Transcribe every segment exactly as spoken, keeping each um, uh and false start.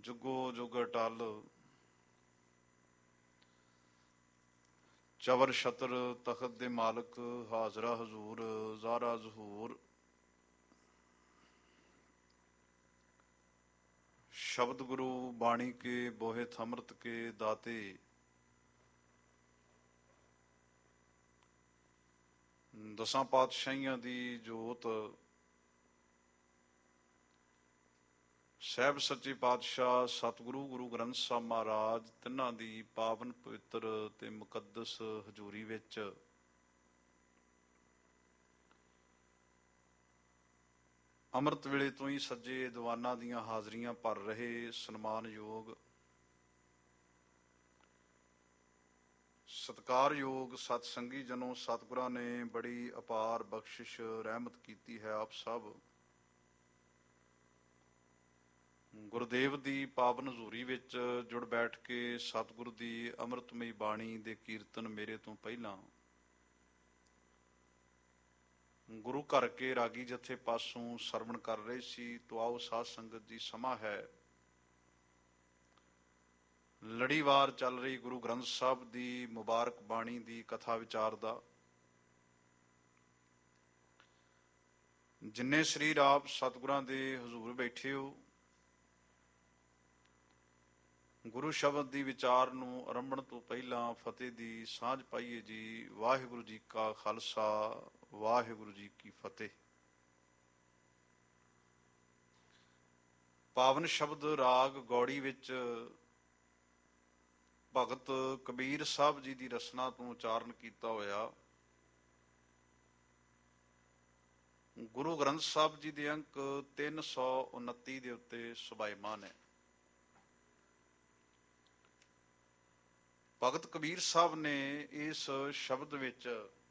जुगो जुग अटल चवर छतर तखत दे मालक हाजरा हजूर ज़ारा ज़हूर। शब्द गुरु बाणी के बोहे थमृत के दाते दसां पातशाहियां दी जोत ਸਾਹਿਬ ਸੱਚੇ ਪਾਤਸ਼ਾਹ ਸਤਿਗੁਰੂ ਗੁਰੂ ਗ੍ਰੰਥ ਸਾਹਿਬ ਮਹਾਰਾਜ ਤਿੰਨਾਂ ਦੀ ਪਾਵਨ ਪਵਿੱਤਰ ਤੇ ਮੁਕੱਦਸ ਹਜ਼ੂਰੀ ਵਿੱਚ ਅੰਮ੍ਰਿਤ ਵੇਲੇ ਤੋਂ ਹੀ ਸੱਜੇ ਦੀਵਾਨਾਂ ਦੀਆਂ ਹਾਜ਼ਰੀਆਂ ਭਰ ਰਹੇ ਸਨਮਾਨਯੋਗ ਸਤਿਕਾਰਯੋਗ ਸਤਸੰਗੀ ਜਨੋ, ਸਤਿਗੁਰਾਂ ਨੇ ਬੜੀ ਅਪਾਰ ਬਖਸ਼ਿਸ਼ ਰਹਿਮਤ ਕੀਤੀ ਹੈ। ਆਪ ਸਭ ਗੁਰਦੇਵ ਦੀ ਪਾਵਨ ਹਜ਼ੂਰੀ ਵਿੱਚ ਜੁੜ ਬੈਠ ਕੇ ਸਤਿਗੁਰੂ ਦੀ ਅੰਮ੍ਰਿਤਮਈ ਬਾਣੀ ਦੇ ਕੀਰਤਨ ਮੇਰੇ ਤੋਂ ਪਹਿਲਾਂ ਗੁਰੂ ਘਰ ਕੇ ਰਾਗੀ ਜਥੇ ਪਾਸੋਂ ਸਰਵਣ ਕਰ ਰਹੇ ਸੀ। ਤੋ ਆਓ ਸਾਧ ਸੰਗਤ ਜੀ, ਸਮਾਂ ਹੈ ਲੜੀਵਾਰ ਚੱਲ ਰਹੀ ਗੁਰੂ ਗ੍ਰੰਥ ਸਾਹਿਬ ਦੀ ਮੁਬਾਰਕ ਬਾਣੀ ਦੀ ਕਥਾ ਵਿਚਾਰ ਦਾ। ਜਿੰਨੇ ਸਰੀਰ ਆਪ ਸਤਿਗੁਰਾਂ ਦੇ ਹਜ਼ੂਰ ਬੈਠੇ ਹੋ, ਗੁਰੂ ਸ਼ਬਦ ਦੀ ਵਿਚਾਰ ਨੂੰ ਆਰੰਭਣ ਤੋਂ ਪਹਿਲਾਂ ਫਤਿਹ ਦੀ ਸਾਂਝ ਪਾਈਏ ਜੀ। ਵਾਹਿਗੁਰੂ ਜੀ ਕਾ ਖਾਲਸਾ, ਵਾਹਿਗੁਰੂ ਜੀ ਕੀ ਫਤਿਹ। ਪਾਵਨ ਸ਼ਬਦ ਰਾਗ ਗੌੜੀ ਵਿੱਚ ਭਗਤ ਕਬੀਰ ਸਾਹਿਬ ਜੀ ਦੀ ਰਸਨਾ ਤੋਂ ਉਚਾਰਨ ਕੀਤਾ ਹੋਇਆ ਗੁਰੂ ਗ੍ਰੰਥ ਸਾਹਿਬ ਜੀ ਦੇ ਅੰਕ ਤਿੰਨ ਸੌ ਉਨੱਤੀ ਦੇ ਉੱਤੇ ਸੁਭਾਇਮਾਨ ਹੈ। ਭਗਤ ਕਬੀਰ ਸਾਹਿਬ ਨੇ ਇਸ ਸ਼ਬਦ ਵਿੱਚ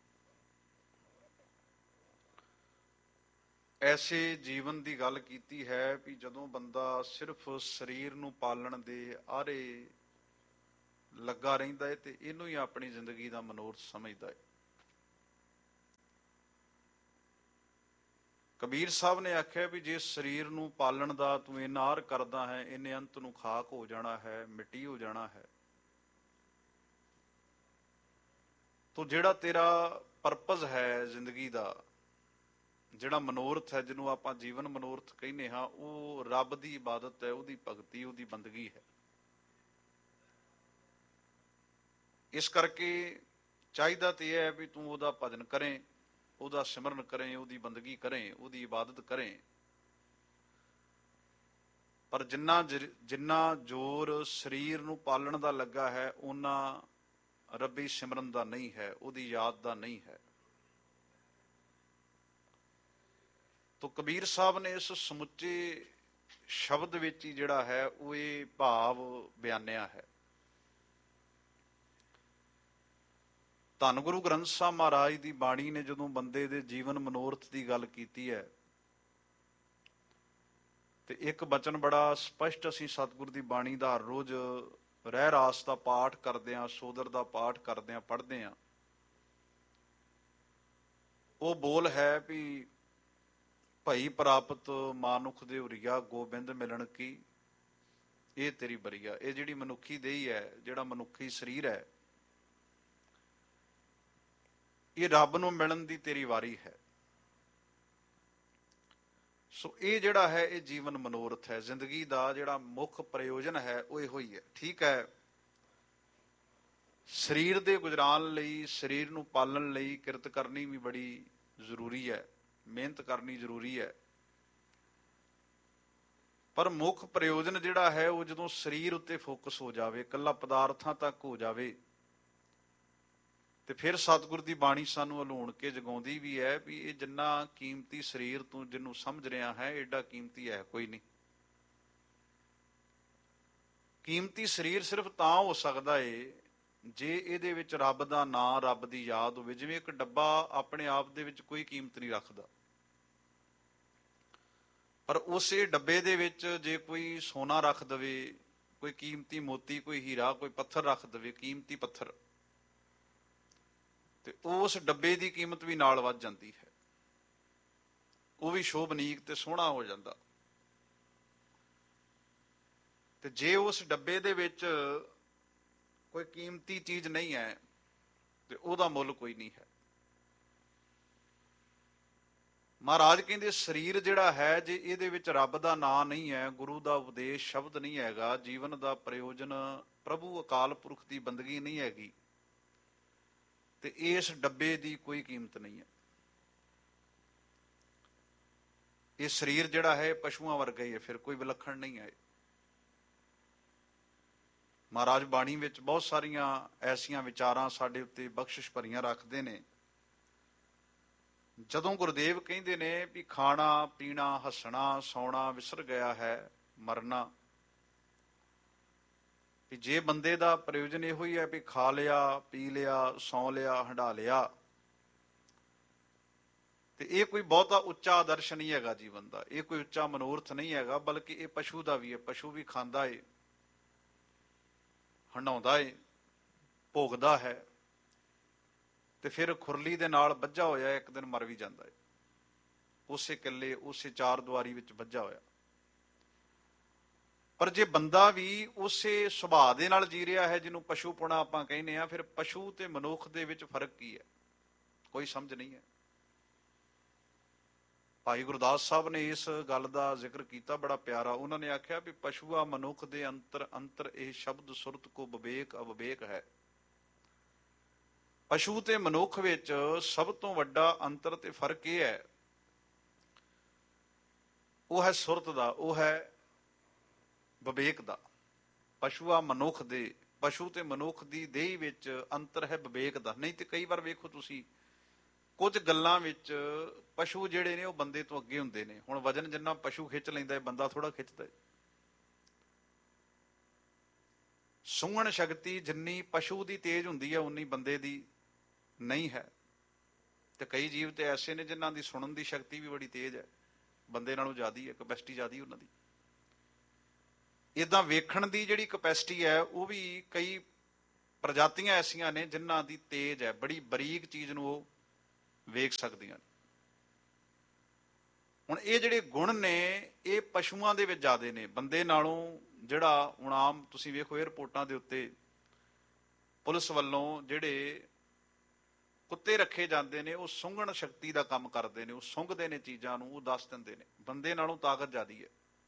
ਐਸੇ ਜੀਵਨ ਦੀ ਗੱਲ ਕੀਤੀ ਹੈ ਵੀ ਜਦੋਂ ਬੰਦਾ ਸਿਰਫ ਸਰੀਰ ਨੂੰ ਪਾਲਣ ਦੇ ਆਰੇ ਲੱਗਾ ਰਹਿੰਦਾ ਹੈ ਤੇ ਇਹਨੂੰ ਹੀ ਆਪਣੀ ਜ਼ਿੰਦਗੀ ਦਾ ਮਨੋਰਥ ਸਮਝਦਾ ਹੈ। ਕਬੀਰ ਸਾਹਿਬ ਨੇ ਆਖਿਆ ਵੀ ਜੇ ਸਰੀਰ ਨੂੰ ਪਾਲਣ ਦਾ ਤੂੰ ਇੰਨਾ ਆਰ ਕਰਦਾ ਹੈ, ਇਹਨੇ ਅੰਤ ਨੂੰ ਖਾਕ ਹੋ ਜਾਣਾ ਹੈ, ਮਿੱਟੀ ਹੋ ਜਾਣਾ ਹੈ। ਤੋ ਜਿਹੜਾ ਤੇਰਾ ਪਰਪਸ ਹੈ ਜ਼ਿੰਦਗੀ ਦਾ, ਜਿਹੜਾ ਮਨੋਰਥ ਹੈ, ਜਿਹਨੂੰ ਆਪਾਂ ਜੀਵਨ ਮਨੋਰਥ ਕਹਿੰਦੇ ਹਾਂ, ਉਹ ਰੱਬ ਦੀ ਇਬਾਦਤ ਹੈ, ਉਹਦੀ ਭਗਤੀ, ਉਹਦੀ ਬੰਦਗੀ ਹੈ। ਇਸ ਕਰਕੇ ਚਾਹੀਦਾ ਤੇ ਇਹ ਹੈ ਵੀ ਤੂੰ ਉਹਦਾ ਭਜਨ ਕਰੇ, ਉਹਦਾ ਸਿਮਰਨ ਕਰੇ, ਉਹਦੀ ਬੰਦਗੀ ਕਰੇ, ਉਹਦੀ ਇਬਾਦਤ ਕਰੇ। ਪਰ ਜਿੰਨਾ ਜਿੰਨਾ ਜ਼ੋਰ ਸਰੀਰ ਨੂੰ ਪਾਲਣ ਦਾ ਲੱਗਾ ਹੈ, ਉਹਨਾਂ ਰੱਬੀ ਸਿਮਰਨ ਦਾ ਨਹੀਂ ਹੈ, ਉਹਦੀ ਯਾਦ ਦਾ ਨਹੀਂ ਹੈ। ਤੋ ਕਬੀਰ ਸਾਹਿਬ ਨੇ ਇਸ ਸਮੁੱਚੇ ਸ਼ਬਦ ਵਿੱਚ ਹੀ ਜਿਹੜਾ ਹੈ ਉਹ ਇਹ ਭਾਵ ਬਿਆਨਿਆ ਹੈ। ਧੰਨ ਗੁਰੂ ਗ੍ਰੰਥ ਸਾਹਿਬ ਮਹਾਰਾਜ ਦੀ ਬਾਣੀ ਨੇ ਜਦੋਂ ਬੰਦੇ ਦੇ ਜੀਵਨ ਮਨੋਰਥ ਦੀ ਗੱਲ ਕੀਤੀ ਹੈ ਤੇ ਇੱਕ ਬਚਨ ਬੜਾ ਸਪਸ਼ਟ ਅਸੀਂ ਸਤਿਗੁਰ ਦੀ ਬਾਣੀ ਦਾ ਹਰ ਰੋਜ਼ ਰਹਿ ਰਾਸ ਦਾ ਪਾਠ ਕਰਦੇ ਹਾਂ, ਸੋਦਰ ਦਾ ਪਾਠ ਕਰਦੇ ਹਾਂ, ਪੜ੍ਹਦੇ ਹਾਂ। ਉਹ ਬੋਲ ਹੈ ਵੀ ਭਈ ਪ੍ਰਾਪਤ ਮਾਨੁਖ ਦੇ ਉਰੀਆ ਗੋਬਿੰਦ ਮਿਲਣ ਕੀ, ਇਹ ਤੇਰੀ ਬਰੀਆ। ਇਹ ਜਿਹੜੀ ਮਨੁੱਖੀ ਦੇਹੀ ਹੈ, ਜਿਹੜਾ ਮਨੁੱਖੀ ਸਰੀਰ ਹੈ, ਇਹ ਰੱਬ ਨੂੰ ਮਿਲਣ ਦੀ ਤੇਰੀ ਵਾਰੀ ਹੈ। ਸੋ ਇਹ ਜਿਹੜਾ ਹੈ ਇਹ ਜੀਵਨ ਮਨੋਰਥ ਹੈ, ਜ਼ਿੰਦਗੀ ਦਾ ਜਿਹੜਾ ਮੁੱਖ ਪ੍ਰਯੋਜਨ ਹੈ ਉਹ ਇਹੋ ਹੀ ਹੈ। ਠੀਕ ਹੈ, ਸਰੀਰ ਦੇ ਗੁਜ਼ਰਾਨ ਲਈ, ਸਰੀਰ ਨੂੰ ਪਾਲਣ ਲਈ ਕਿਰਤ ਕਰਨੀ ਵੀ ਬੜੀ ਜ਼ਰੂਰੀ ਹੈ, ਮਿਹਨਤ ਕਰਨੀ ਜ਼ਰੂਰੀ ਹੈ। ਪਰ ਮੁੱਖ ਪ੍ਰਯੋਜਨ ਜਿਹੜਾ ਹੈ ਉਹ ਜਦੋਂ ਸਰੀਰ ਉੱਤੇ ਫੋਕਸ ਹੋ ਜਾਵੇ, ਇਕੱਲਾ ਪਦਾਰਥਾਂ ਤੱਕ ਹੋ ਜਾਵੇ, ਤੇ ਫਿਰ ਸਤਿਗੁਰ ਦੀ ਬਾਣੀ ਸਾਨੂੰ ਹਲੂਣ ਕੇ ਜਗਾਉਂਦੀ ਵੀ ਹੈ ਵੀ ਇਹ ਜਿੰਨਾ ਕੀਮਤੀ ਸਰੀਰ ਤੂੰ ਜਿਹਨੂੰ ਸਮਝ ਰਿਹਾ ਹੈ, ਏਡਾ ਕੀਮਤੀ ਹੈ ਕੋਈ ਨਹੀਂ। ਕੀਮਤੀ ਸਰੀਰ ਸਿਰਫ ਤਾਂ ਹੋ ਸਕਦਾ ਏ ਜੇ ਇਹਦੇ ਵਿੱਚ ਰੱਬ ਦਾ ਨਾਂ, ਰੱਬ ਦੀ ਯਾਦ ਹੋਵੇ। ਜਿਵੇਂ ਇੱਕ ਡੱਬਾ ਆਪਣੇ ਆਪ ਦੇ ਵਿੱਚ ਕੋਈ ਕੀਮਤ ਨਹੀਂ ਰੱਖਦਾ, ਪਰ ਉਸੇ ਡੱਬੇ ਦੇ ਵਿੱਚ ਜੇ ਕੋਈ ਸੋਨਾ ਰੱਖ ਦੇਵੇ, ਕੋਈ ਕੀਮਤੀ ਮੋਤੀ, ਕੋਈ ਹੀਰਾ, ਕੋਈ ਪੱਥਰ ਰੱਖ ਦੇਵੇ, ਕੀਮਤੀ ਪੱਥਰ, ਤੇ ਉਸ ਡੱਬੇ ਦੀ ਕੀਮਤ ਵੀ ਨਾਲ ਵੱਧ ਜਾਂਦੀ ਹੈ, ਉਹ ਵੀ ਸ਼ੋਭਨੀਕ ਤੇ ਸੋਹਣਾ ਹੋ ਜਾਂਦਾ। ਤੇ ਜੇ ਉਸ ਡੱਬੇ ਦੇ ਵਿੱਚ ਕੋਈ ਕੀਮਤੀ ਚੀਜ਼ ਨਹੀਂ ਹੈ ਤੇ ਉਹਦਾ ਮੁੱਲ ਕੋਈ ਨਹੀਂ ਹੈ। ਮਹਾਰਾਜ ਕਹਿੰਦੇ ਸਰੀਰ ਜਿਹੜਾ ਹੈ, ਜੇ ਇਹਦੇ ਵਿੱਚ ਰੱਬ ਦਾ ਨਾਂ ਨਹੀਂ ਹੈ, ਗੁਰੂ ਦਾ ਉਪਦੇਸ਼ ਸ਼ਬਦ ਨਹੀਂ ਹੈਗਾ, ਜੀਵਨ ਦਾ ਪ੍ਰਯੋਜਨ ਪ੍ਰਭੂ ਅਕਾਲ ਪੁਰਖ ਦੀ ਬੰਦਗੀ ਨਹੀਂ ਹੈਗੀ, ਤੇ ਇਸ ਡੱਬੇ ਦੀ ਕੋਈ ਕੀਮਤ ਨਹੀਂ ਹੈ। ਇਹ ਸਰੀਰ ਜਿਹੜਾ ਹੈ ਪਸ਼ੂਆਂ ਵਰਗਾ ਹੀ ਹੈ, ਫਿਰ ਕੋਈ ਵਿਲੱਖਣ ਨਹੀਂ ਹੈ। ਮਹਾਰਾਜ ਬਾਣੀ ਵਿੱਚ ਬਹੁਤ ਸਾਰੀਆਂ ਐਸੀਆਂ ਵਿਚਾਰਾਂ ਸਾਡੇ ਉੱਤੇ ਬਖਸ਼ਿਸ਼ ਭਰੀਆਂ ਰੱਖਦੇ ਨੇ। ਜਦੋਂ ਗੁਰਦੇਵ ਕਹਿੰਦੇ ਨੇ ਵੀ ਖਾਣਾ ਪੀਣਾ ਹੱਸਣਾ ਸੌਣਾ ਵਿਸਰ ਗਿਆ ਹੈ, ਮਰਨਾ, ਵੀ ਜੇ ਬੰਦੇ ਦਾ ਪ੍ਰਯੋਜਨ ਇਹੋ ਹੀ ਹੈ ਵੀ ਖਾ ਲਿਆ ਪੀ ਲਿਆ ਸੌ ਲਿਆ ਹੰਢਾ ਲਿਆ, ਤੇ ਇਹ ਕੋਈ ਬਹੁਤਾ ਉੱਚਾ ਆਦਰਸ਼ ਨਹੀਂ ਹੈਗਾ ਜੀਵਨ ਦਾ, ਇਹ ਕੋਈ ਉੱਚਾ ਮਨੋਰਥ ਨਹੀਂ ਹੈਗਾ, ਬਲਕਿ ਇਹ ਪਸ਼ੂ ਦਾ ਵੀ ਹੈ। ਪਸ਼ੂ ਵੀ ਖਾਂਦਾ ਏ, ਹੰਡਾਉਂਦਾ ਏ, ਭੋਗਦਾ ਹੈ, ਤੇ ਫਿਰ ਖੁਰਲੀ ਦੇ ਨਾਲ ਬੱਝਾ ਹੋਇਆ ਇੱਕ ਦਿਨ ਮਰ ਵੀ ਜਾਂਦਾ ਹੈ, ਉਸੇ ਕਿੱਲੇ ਉਸੇ ਚਾਰ ਦੁਆਰੀ ਵਿੱਚ ਬੱਝਾ ਹੋਇਆ। ਪਰ ਜੇ ਬੰਦਾ ਵੀ ਉਸੇ ਸੁਭਾਅ ਦੇ ਨਾਲ ਜੀ ਰਿਹਾ ਹੈ ਜਿਹਨੂੰ ਪਸ਼ੂਪੁਣਾ ਆਪਾਂ ਕਹਿੰਦੇ ਆ, ਫਿਰ ਪਸ਼ੂ ਤੇ ਮਨੁੱਖ ਦੇ ਵਿੱਚ ਫਰਕ ਕੀ ਹੈ? ਕੋਈ ਸਮਝ ਨਹੀਂ ਹੈ। ਭਾਈ ਗੁਰਦਾਸ ਸਾਹਿਬ ਨੇ ਇਸ ਗੱਲ ਦਾ ਜ਼ਿਕਰ ਕੀਤਾ ਬੜਾ ਪਿਆਰਾ। ਉਹਨਾਂ ਨੇ ਆਖਿਆ ਵੀ ਪਸ਼ੂਆ ਮਨੁੱਖ ਦੇ ਅੰਤਰ ਅੰਤਰ ਇਹ ਸ਼ਬਦ ਸੁਰਤ ਕੋ ਵਿਵੇਕ ਅਵਿਵੇਕ ਹੈ। ਪਸ਼ੂ ਤੇ ਮਨੁੱਖ ਵਿੱਚ ਸਭ ਤੋਂ ਵੱਡਾ ਅੰਤਰ ਤੇ ਫਰਕ ਇਹ ਹੈ, ਉਹ ਹੈ ਸੁਰਤ ਦਾ, ਉਹ ਹੈ ਵਿਵੇਕ ਦਾ। ਪਸ਼ੂਆ ਮਨੁੱਖ ਦੇ, ਪਸ਼ੂ ਤੇ ਮਨੁੱਖ ਦੀ ਦੇਹ ਵਿੱਚ ਅੰਤਰ ਹੈ ਵਿਵੇਕ ਦਾ। ਨਹੀਂ ਤੇ ਕਈ ਵਾਰ ਵੇਖੋ ਤੁਸੀਂ, ਕੁਝ ਗੱਲਾਂ ਵਿੱਚ ਪਸ਼ੂ ਜਿਹੜੇ ਨੇ ਉਹ ਬੰਦੇ ਤੋਂ ਅੱਗੇ ਹੁੰਦੇ ਨੇ। ਹੁਣ ਵਜਨ ਜਿੰਨਾ ਪਸ਼ੂ ਖਿੱਚ ਲੈਂਦਾ ਹੈ, ਬੰਦਾ ਥੋੜਾ ਖਿੱਚਦਾ ਹੈ। ਸੁੰਘਣ ਸ਼ਕਤੀ ਜਿੰਨੀ ਪਸ਼ੂ ਦੀ ਤੇਜ਼ ਹੁੰਦੀ ਹੈ, ਉਨੀ ਬੰਦੇ ਦੀ ਨਹੀਂ ਹੈ। ਤੇ ਕਈ ਜੀਵ ਤੇ ਐਸੇ ਨੇ ਜਿਨ੍ਹਾਂ ਦੀ ਸੁਣਨ ਦੀ ਸ਼ਕਤੀ ਵੀ ਬੜੀ ਤੇਜ਼ ਹੈ, ਬੰਦੇ ਨਾਲੋਂ ਜ਼ਿਆਦੀ ਹੈ, ਕਪੈਸਿਟੀ ਜ਼ਿਆਦੀ ਉਹਨਾਂ ਦੀ। ਏਦਾਂ ਵੇਖਣ ਦੀ ਜਿਹੜੀ ਕਪੈਸਿਟੀ ਹੈ, ਉਹ ਵੀ ਕਈ ਪ੍ਰਜਾਤੀਆਂ ਐਸੀਆਂ ਨੇ ਜਿਨ੍ਹਾਂ ਦੀ ਤੇਜ਼ ਹੈ, ਬੜੀ ਬਰੀਕ ਚੀਜ਼ ਨੂੰ ਉਹ ਵੇਖ ਸਕਦੀਆਂ ਨੇ। ਹੁਣ ਇਹ ਜਿਹੜੇ ਗੁਣ ਨੇ ਇਹ ਪਸ਼ੂਆਂ ਦੇ ਵਿੱਚ ਜ਼ਿਆਦੇ ਨੇ ਬੰਦੇ ਨਾਲੋਂ। ਜਿਹੜਾ ਹੁਣ ਆਮ ਤੁਸੀਂ ਵੇਖੋ ਏਅਰਪੋਰਟਾਂ ਦੇ ਉੱਤੇ ਪੁਲਿਸ ਵੱਲੋਂ ਜਿਹੜੇ ਕੁੱਤੇ ਰੱਖੇ ਜਾਂਦੇ ਨੇ, ਉਹ ਸੁੰਘਣ ਸ਼ਕਤੀ ਦਾ ਕੰਮ ਕਰਦੇ ਨੇ, ਉਹ ਸੁੰਘਦੇ ਨੇ ਚੀਜ਼ਾਂ ਨੂੰ, ਉਹ ਦੱਸ ਦਿੰਦੇ ਨੇ। ਬੰਦੇ ਨਾਲੋਂ ਤਾਕਤ ਜ਼ਿਆਦੀ ਹੈ।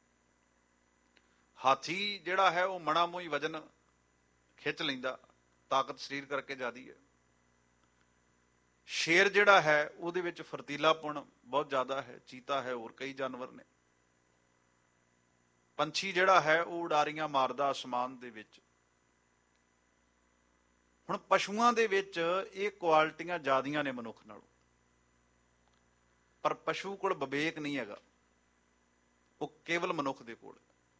ਹਾਥੀ ਜਿਹੜਾ ਹੈ ਉਹ ਮਣਾ ਮੋਈ ਵਜਨ ਖਿੱਚ ਲੈਂਦਾ, ਤਾਕਤ ਸਰੀਰ ਕਰਕੇ ਜ਼ਿਆਦੀ ਹੈ। ਸ਼ੇਰ ਜਿਹੜਾ ਹੈ ਉਹਦੇ ਵਿੱਚ ਫਰਤੀਲਾਪਣ ਬਹੁਤ ਜ਼ਿਆਦਾ ਹੈ, ਚੀਤਾ ਹੈ, ਹੋਰ ਕਈ ਜਾਨਵਰ ਨੇ। ਪੰਛੀ ਜਿਹੜਾ ਹੈ ਉਹ ਉਡਾਰੀਆਂ ਮਾਰਦਾ ਅਸਮਾਨ ਦੇ ਵਿੱਚ। ਹੁਣ ਪਸ਼ੂਆਂ ਦੇ ਵਿੱਚ ਇਹ ਕੁਆਲਿਟੀਆਂ ਜ਼ਿਆਦੀਆਂ ਨੇ ਮਨੁੱਖ ਨਾਲੋਂ, ਪਰ ਪਸ਼ੂ ਕੋਲ ਵਿਵੇਕ ਨਹੀਂ ਹੈਗਾ, ਉਹ ਕੇਵਲ ਮਨੁੱਖ ਦੇ ਕੋਲ।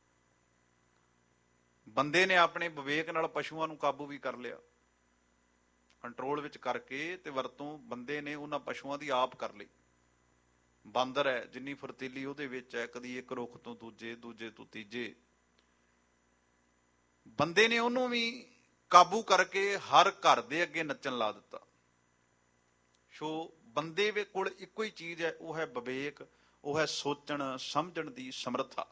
ਬੰਦੇ ਨੇ ਆਪਣੇ ਵਿਵੇਕ ਨਾਲ ਪਸ਼ੂਆਂ ਨੂੰ ਕਾਬੂ ਵੀ ਕਰ ਲਿਆ, ਕੰਟਰੋਲ ਵਿੱਚ ਕਰਕੇ, ਤੇ ਵਰਤੋਂ ਬੰਦੇ ਨੇ ਉਹਨਾਂ ਪਸ਼ੂਆਂ ਦੀ ਆਪ ਕਰ ਲਈ। ਬਾਂਦਰ ਹੈ, ਜਿੰਨੀ ਫੁਰਤੀਲੀ ਉਹਦੇ ਵਿੱਚ ਹੈ, ਕਦੀ ਇੱਕ ਰੁੱਖ ਤੋਂ ਦੂਜੇ, ਦੂਜੇ ਤੋਂ ਤੀਜੇ। ਬੰਦੇ ਨੇ ਉਹਨੂੰ ਵੀ ਕਾਬੂ ਕਰਕੇ ਹਰ ਘਰ ਦੇ ਅੱਗੇ ਨੱਚਣ ਲਾ ਦਿੱਤਾ। ਸੋ ਬੰਦੇ ਕੋਲ ਇੱਕੋ ਹੀ ਚੀਜ਼ ਹੈ, ਉਹ ਹੈ ਵਿਵੇਕ, ਉਹ ਹੈ ਸੋਚਣ ਸਮਝਣ ਦੀ ਸਮਰੱਥਾ।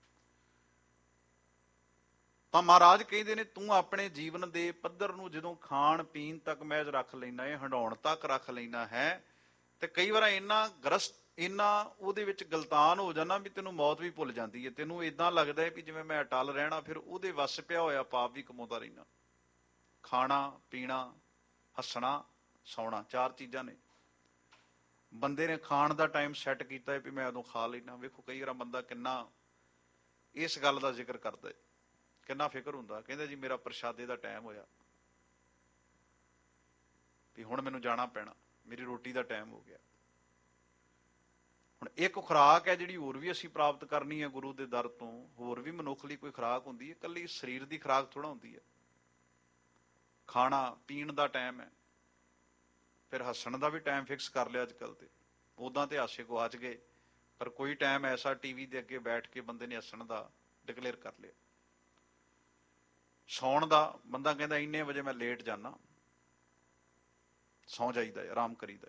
ਤਾਂ ਮਹਾਰਾਜ ਕਹਿੰਦੇ ਨੇ ਤੂੰ ਆਪਣੇ ਜੀਵਨ ਦੇ ਪੱਧਰ ਨੂੰ ਜਦੋਂ ਖਾਣ ਪੀਣ ਤੱਕ ਮਹਿਜ ਰੱਖ ਲੈਣਾ ਹੈ, ਹੰਡਾਉਣ ਤੱਕ ਰੱਖ ਲੈਣਾ ਹੈ, ਤੇ ਕਈ ਵਾਰ ਇੰਨਾ ਗ੍ਰਸਤ ਇੰਨਾ ਉਹਦੇ ਵਿੱਚ ਗਲਤਾਨ ਹੋ ਜਾਣਾ ਵੀ ਤੈਨੂੰ ਮੌਤ ਵੀ ਭੁੱਲ ਜਾਂਦੀ ਹੈ। ਤੈਨੂੰ ਏਦਾਂ ਲੱਗਦਾ ਹੈ ਵੀ ਜਿਵੇਂ ਮੈਂ ਅਟਲ ਰਹਿਣਾ, ਫਿਰ ਉਹਦੇ ਵੱਸ ਪਿਆ ਹੋਇਆ ਪਾਪ ਵੀ ਕਮਾਉਂਦਾ ਰਹਿਣਾ। ਖਾਣਾ ਪੀਣਾ ਹੱਸਣਾ ਸੌਣਾ, ਚਾਰ ਚੀਜ਼ਾਂ ਨੇ। ਬੰਦੇ ਨੇ ਖਾਣ ਦਾ ਟਾਈਮ ਸੈੱਟ ਕੀਤਾ ਹੈ ਵੀ ਮੈਂ ਉਦੋਂ ਖਾ ਲੈਣਾ। ਵੇਖੋ ਕਈ ਵਾਰ ਬੰਦਾ ਕਿੰਨਾ ਇਸ ਗੱਲ ਦਾ ਜ਼ਿਕਰ ਕਰਦਾ ਹੈ, ਕਿੰਨਾ ਫਿਕਰ ਹੁੰਦਾ। ਕਹਿੰਦਾ ਜੀ ਮੇਰਾ ਪ੍ਰਸ਼ਾਦੇ ਦਾ ਟਾਈਮ ਹੋਇਆ ਵੀ ਹੁਣ ਮੈਨੂੰ ਜਾਣਾ ਪੈਣਾ, ਮੇਰੀ ਰੋਟੀ ਦਾ ਟਾਈਮ ਹੋ ਗਿਆ। ਹੁਣ ਇੱਕ ਖੁਰਾਕ ਹੈ ਜਿਹੜੀ ਹੋਰ ਵੀ ਅਸੀਂ ਪ੍ਰਾਪਤ ਕਰਨੀ ਹੈ ਗੁਰੂ ਦੇ ਦਰ ਤੋਂ। ਹੋਰ ਵੀ ਮਨੁੱਖ ਲਈ ਕੋਈ ਖੁਰਾਕ ਹੁੰਦੀ ਹੈ, ਇਕੱਲੀ ਸਰੀਰ ਦੀ ਖੁਰਾਕ ਥੋੜਾ ਹੁੰਦੀ ਹੈ। ਖਾਣਾ ਪੀਣ ਦਾ ਟਾਈਮ ਹੈ, ਫਿਰ ਹੱਸਣ ਦਾ ਵੀ ਟਾਈਮ ਫਿਕਸ ਕਰ ਲਿਆ ਅੱਜ ਕੱਲ੍ਹ। ਤੇ ਉਦਾਂ ਤੇ ਹਾਸੇ ਗੁਆਚ ਗਏ, ਪਰ ਕੋਈ ਟਾਈਮ ਐਸਾ ਟੀਵੀ ਦੇ ਅੱਗੇ ਬੈਠ ਕੇ ਬੰਦੇ ਨੇ ਹੱਸਣ ਦਾ ਡਿਕਲੇਅਰ ਕਰ ਲਿਆ। ਸੌਣ ਦਾ ਬੰਦਾ ਕਹਿੰਦਾ ਇੰਨੇ ਵਜੇ ਮੈਂ ਲੇਟ ਜਾਣਾ, ਸੌਂ ਜਾਈਦਾ, ਆਰਾਮ ਕਰੀਦਾ।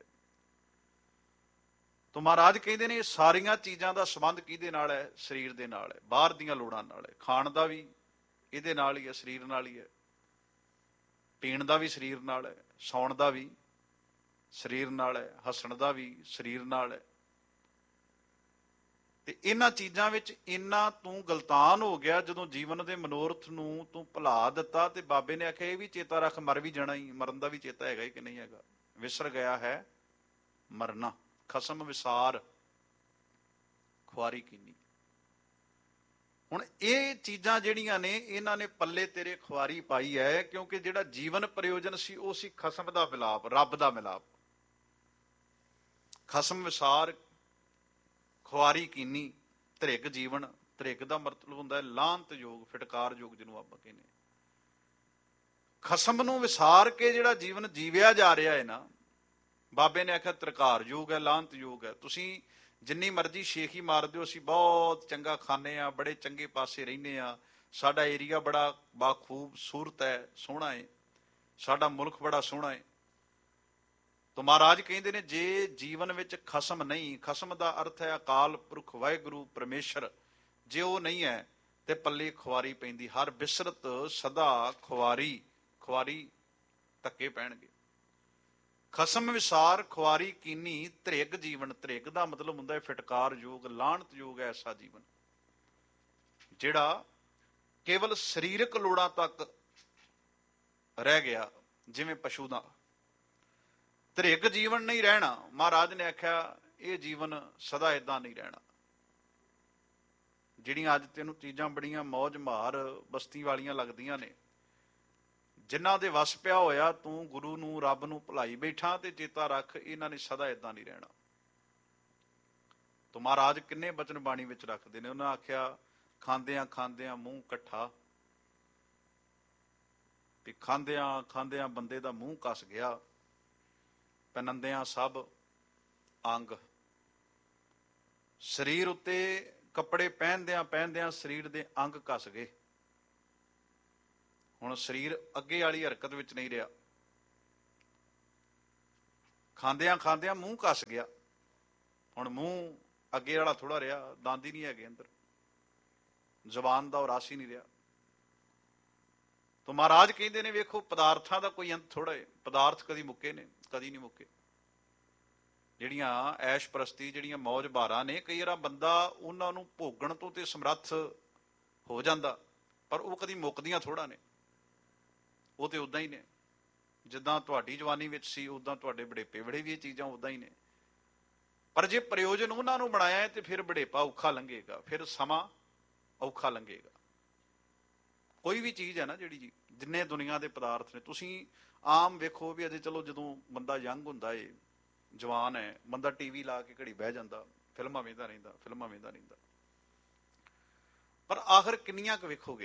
ਤਾਂ ਮਹਾਰਾਜ ਕਹਿੰਦੇ ਨੇ ਇਹ ਸਾਰੀਆਂ ਚੀਜ਼ਾਂ ਦਾ ਸੰਬੰਧ ਕਿਹਦੇ ਨਾਲ ਹੈ? ਸਰੀਰ ਦੇ ਨਾਲ ਹੈ, ਬਾਹਰ ਦੀਆਂ ਲੋੜਾਂ ਨਾਲ ਹੈ। ਖਾਣ ਦਾ ਵੀ ਇਹਦੇ ਨਾਲ ਹੀ ਹੈ, ਸਰੀਰ ਨਾਲ ਹੀ ਹੈ। ਪੀਣ ਦਾ ਵੀ ਸਰੀਰ ਨਾਲ ਹੈ, ਸੌਣ ਦਾ ਵੀ ਸਰੀਰ ਨਾਲ ਹੈ, ਹੱਸਣ ਦਾ ਵੀ ਸਰੀਰ ਨਾਲ ਹੈ। ਤੇ ਇਹਨਾਂ ਚੀਜ਼ਾਂ ਵਿੱਚ ਇੰਨਾ ਤੂੰ ਗਲਤਾਨ ਹੋ ਗਿਆ ਜਦੋਂ ਜੀਵਨ ਦੇ ਮਨੋਰਥ ਨੂੰ ਤੂੰ ਭੁਲਾ ਦਿੱਤਾ। ਤੇ ਬਾਬੇ ਨੇ ਆਖਿਆ ਇਹ ਵੀ ਚੇਤਾ ਰੱਖ, ਮਰ ਵੀ ਜਾਣਾ ਹੀ, ਮਰਨ ਦਾ ਵੀ ਚੇਤਾ ਹੈਗਾ ਹੀ ਕਿ ਨਹੀਂ ਹੈਗਾ। ਵਿਸਰ ਗਿਆ ਹੈ ਮਰਨਾ, ਖਸਮ ਵਿਸਾਰ ਖੁਆਰੀ ਕੀਨੀ। ਹੁਣ ਇਹ ਚੀਜ਼ਾਂ ਜਿਹੜੀਆਂ ਨੇ ਇਹਨਾਂ ਨੇ ਪੱਲੇ ਤੇਰੇ ਖੁਆਰੀ ਪਾਈ ਹੈ, ਕਿਉਂਕਿ ਜਿਹੜਾ ਜੀਵਨ ਪ੍ਰਯੋਜਨ ਸੀ ਉਹ ਸੀ ਖਸਮ ਦਾ ਮਿਲਾਪ, ਰੱਬ ਦਾ ਮਿਲਾਪ। ਖਸਮ ਵਿਸਾਰ ਖੁਆਰੀ ਕੀਨੀ, ਧ੍ਰਿਗ ਜੀਵਨ। ਧ੍ਰਿਗ ਦਾ ਮਤਲਬ ਹੁੰਦਾ ਹੈ ਲਾਂਤ ਯੋਗ, ਫਿਟਕਾਰ ਯੋਗ ਜਿਹਨੂੰ ਆਪਾਂ ਕਹਿੰਦੇ। ਖਸਮ ਨੂੰ ਵਿਸਾਰ ਕੇ ਜਿਹੜਾ ਜੀਵਨ ਜੀਵਿਆ ਜਾ ਰਿਹਾ ਹੈ ਨਾ, ਬਾਬੇ ਨੇ ਆਖਿਆ ਤ੍ਰਿਕਾਰ ਯੋਗ ਹੈ, ਲਾਂਤ ਯੋਗ ਹੈ। ਤੁਸੀਂ ਜਿੰਨੀ ਮਰਜ਼ੀ ਸ਼ੇਖੀ ਮਾਰ ਦਿਓ, ਅਸੀਂ ਬਹੁਤ ਚੰਗਾ ਖਾਂਦੇ ਹਾਂ, ਬੜੇ ਚੰਗੇ ਪਾਸੇ ਰਹਿੰਦੇ ਹਾਂ, ਸਾਡਾ ਏਰੀਆ ਬੜਾ ਬਾਖੂਬਸੂਰਤ ਹੈ, ਸੋਹਣਾ ਹੈ, ਸਾਡਾ ਮੁਲਕ ਬੜਾ ਸੋਹਣਾ ਹੈ। ਤਾਂ ਮਹਾਰਾਜ ਕਹਿੰਦੇ ਨੇ ਜੇ ਜੀਵਨ ਵਿੱਚ ਖਸਮ ਨਹੀਂ, ਖਸਮ ਦਾ ਅਰਥ ਹੈ ਅਕਾਲ ਪੁਰਖ ਵਾਹਿਗੁਰੂ ਪਰਮੇਸ਼ਰ, ਜੇ ਉਹ ਨਹੀਂ ਹੈ ਤੇ ਪੱਲੇ ਖੁਆਰੀ ਪੈਂਦੀ। ਹਰ ਬਿਸਰਤ ਸਦਾ ਖੁਆਰੀ, ਖੁਆਰੀ ਧੱਕੇ ਪੈਣਗੇ। ਖਸਮ ਵਿਸਾਰ ਖੁਆਰੀ ਕੀਨੀ, ਧ੍ਰਿਗ ਜੀਵਨ। ਧ੍ਰਿਗ ਦਾ ਮਤਲਬ ਹੁੰਦਾ ਹੈ ਫਿਟਕਾਰ ਯੋਗ, ਲਾਹਣਤ ਯੋਗ। ਐਸਾ ਜੀਵਨ ਜਿਹੜਾ ਕੇਵਲ ਸਰੀਰਕ ਲੋੜਾਂ ਤੱਕ ਰਹਿ ਗਿਆ, ਜਿਵੇਂ ਪਸ਼ੂ ਦਾ। ਧ੍ਰਿਗ ਜੀਵਨ ਨਹੀਂ ਰਹਿਣਾ। ਮਹਾਰਾਜ ਨੇ ਆਖਿਆ ਇਹ ਜੀਵਨ ਸਦਾ ਏਦਾਂ ਨਹੀਂ ਰਹਿਣਾ। ਜਿਹੜੀਆਂ ਅੱਜ ਤੈਨੂੰ ਚੀਜ਼ਾਂ ਬੜੀਆਂ ਮੌਜ ਮਾਰ ਬਸਤੀ ਵਾਲੀਆਂ ਲੱਗਦੀਆਂ ਨੇ, ਜਿਨ੍ਹਾਂ ਦੇ ਵਸ ਪਿਆ ਹੋਇਆ, ਤੂੰ ਗੁਰੂ ਨੂੰ ਰੱਬ ਨੂੰ ਭੁਲਾਈ ਬੈਠਾ। ਤੇ ਚੇਤਾ ਰੱਖ ਇਹਨਾਂ ਨੇ ਸਦਾ ਏਦਾਂ ਨਹੀਂ ਰਹਿਣਾ। ਤੋ ਮਹਾਰਾਜ ਕਿੰਨੇ ਬਚਨ ਬਾਣੀ ਵਿੱਚ ਰੱਖਦੇ ਨੇ। ਉਹਨਾਂ ਆਖਿਆ ਖਾਂਦਿਆਂ ਖਾਂਦਿਆਂ ਮੂੰਹ ਇਕੱਠਾ, ਵੀ ਖਾਂਦਿਆਂ ਖਾਂਦਿਆਂ ਬੰਦੇ ਦਾ ਮੂੰਹ ਕੱਸ ਗਿਆ, ਪਨੰਦਿਆਂ ਸਭ ਅੰਗ। ਸਰੀਰ ਉੱਤੇ ਕੱਪੜੇ ਪਹਿਨਦਿਆਂ ਪਹਿਨਦਿਆਂ ਸਰੀਰ ਦੇ ਅੰਗ ਕੱਸ ਗਏ। ਹੁਣ ਸਰੀਰ ਅੱਗੇ ਵਾਲੀ ਹਰਕਤ ਵਿੱਚ ਨਹੀਂ ਰਿਹਾ। ਖਾਂਦਿਆਂ ਖਾਂਦਿਆਂ ਮੂੰਹ ਕੱਸ ਗਿਆ। ਹੁਣ ਮੂੰਹ ਅੱਗੇ ਵਾਲਾ ਥੋੜਾ ਰਿਹਾ, ਦੰਦ ਹੀ ਨਹੀਂ ਹੈਗੇ ਅੰਦਰ, ਜ਼ੁਬਾਨ ਦਾ ਉਹ ਰਸ ਹੀ ਨਹੀਂ ਰਿਹਾ। ਤਾਂ ਮਹਾਰਾਜ ਕਹਿੰਦੇ ਨੇ ਵੇਖੋ ਪਦਾਰਥਾਂ ਦਾ ਕੋਈ ਅੰਤ ਥੋੜਾ ਹੈ। ਪਦਾਰਥ ਕਦੀ ਮੁੱਕੇ ਨੇ, ਕਦੀ ਨਹੀਂ ਮੁੱਕੇ। ਜਿਹੜੀਆਂ ਐਸ਼ ਪ੍ਰਸਤੀ, ਜਿਹੜੀਆਂ ਮੌਜ ਬਾਰਾਂ ਨੇ, ਕਈ ਵਾਰ ਬੰਦਾ ਉਹਨਾਂ ਨੂੰ ਭੋਗਣ ਤੋਂ ਤੇ ਸਮਰੱਥ ਹੋ ਜਾਂਦਾ, ਪਰ ਉਹ ਕਦੀ ਮੁੱਕਦੀਆਂ ਥੋੜਾ ਨੇ। ਉਹ ਤੇ ਉਦਾਂ ਹੀ ਨੇ, ਜਿੱਦਾਂ ਤੁਹਾਡੀ ਜਵਾਨੀ ਵਿੱਚ ਸੀ ਉਦਾਂ ਤੁਹਾਡੇ ਬੜੇਪੇ ਵੇਲੇ ਵੀ ਇਹ ਚੀਜ਼ਾਂ ਉਦਾਂ ਹੀ ਨੇ। ਪਰ ਜੇ ਪ੍ਰਯੋਜਨ ਉਹਨਾਂ ਨੂੰ ਬਣਾਇਆ ਹੈ ਤੇ ਫਿਰ ਬੜੇਪਾ ਔਖਾ ਲੰਘੇਗਾ, ਫਿਰ ਸਮਾਂ ਔਖਾ ਲੰਘੇਗਾ। ਕੋਈ ਵੀ ਚੀਜ਼ ਹੈ ਨਾ ਜਿਹੜੀ ਜੀ, ਜਿੰਨੇ ਦੁਨੀਆ ਦੇ ਪਦਾਰਥ ਨੇ, ਤੁਸੀਂ ਆਮ ਵੇਖੋ ਵੀ ਅਜੇ ਚਲੋ ਜਦੋਂ ਬੰਦਾ ਯੰਗ ਹੁੰਦਾ ਏ, ਜਵਾਨ ਹੈ, ਬੰਦਾ ਟੀਵੀ ਲਾ ਕੇ ਘੜੀ ਬਹਿ ਜਾਂਦਾ, ਫਿਲਮਾਂ ਵੇਖਦਾ ਰਹਿੰਦਾ, ਫਿਲਮਾਂ ਵੇਖਦਾ ਰਹਿੰਦਾ। ਪਰ ਆਖਰ ਕਿੰਨੀਆਂ ਕੁ ਵੇਖੋਗੇ?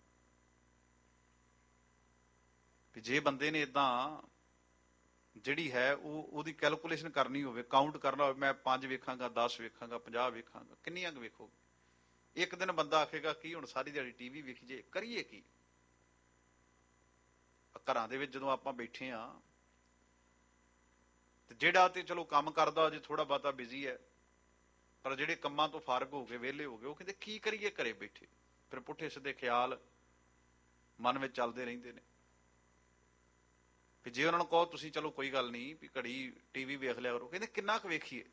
ਵੀ ਜੇ ਬੰਦੇ ਨੇ ਏਦਾਂ ਜਿਹੜੀ ਹੈ ਉਹ ਉਹਦੀ ਕੈਲਕੂਲੇਸ਼ਨ ਕਰਨੀ ਹੋਵੇ, ਕਾਊਂਟ ਕਰਨਾ ਹੋਵੇ, ਮੈਂ ਪੰਜ ਵੇਖਾਂਗਾ, ਦਸ ਵੇਖਾਂਗਾ, ਪੰਜਾਹ ਵੇਖਾਂਗਾ, ਕਿੰਨੀਆਂ ਕੁ ਵੇਖੋਗੇ? ਇੱਕ ਦਿਨ ਬੰਦਾ ਆਖੇਗਾ ਕੀ ਹੁਣ ਸਾਰੀ ਦਿਹਾੜੀ ਟੀਵੀ ਵੇਖੀ ਜੇ, ਕਰੀਏ ਕੀ? ਘਰਾਂ ਦੇ ਵਿੱਚ ਜਦੋਂ ਆਪਾਂ ਬੈਠੇ ਆ, ਤੇ ਜਿਹੜਾ ਤੇ ਚਲੋ ਕੰਮ ਕਰਦਾ ਅਜੇ ਥੋੜਾ ਬਹੁਤਾ ਬਿਜ਼ੀ ਹੈ, ਪਰ ਜਿਹੜੇ ਕੰਮਾਂ ਤੋਂ ਫਾਰਗ ਹੋ ਗਏ, ਵਿਹਲੇ ਹੋ ਗਏ, ਉਹ ਕਹਿੰਦੇ ਕੀ ਕਰੀਏ ਘਰੇ ਬੈਠੇ। ਫਿਰ ਪੁੱਠੇ ਸਿੱਧੇ ਖਿਆਲ ਮਨ ਵਿੱਚ ਚੱਲਦੇ ਰਹਿੰਦੇ ਨੇ। ਵੀ ਜੇ ਉਹਨਾਂ ਨੂੰ ਕਹੋ ਤੁਸੀਂ ਚਲੋ ਕੋਈ ਗੱਲ ਨਹੀਂ ਵੀ ਘੜੀ ਟੀਵੀ ਵੇਖ ਲਿਆ ਕਰੋ, ਕਹਿੰਦੇ ਕਿੰਨਾ ਕੁ ਵੇਖੀਏ।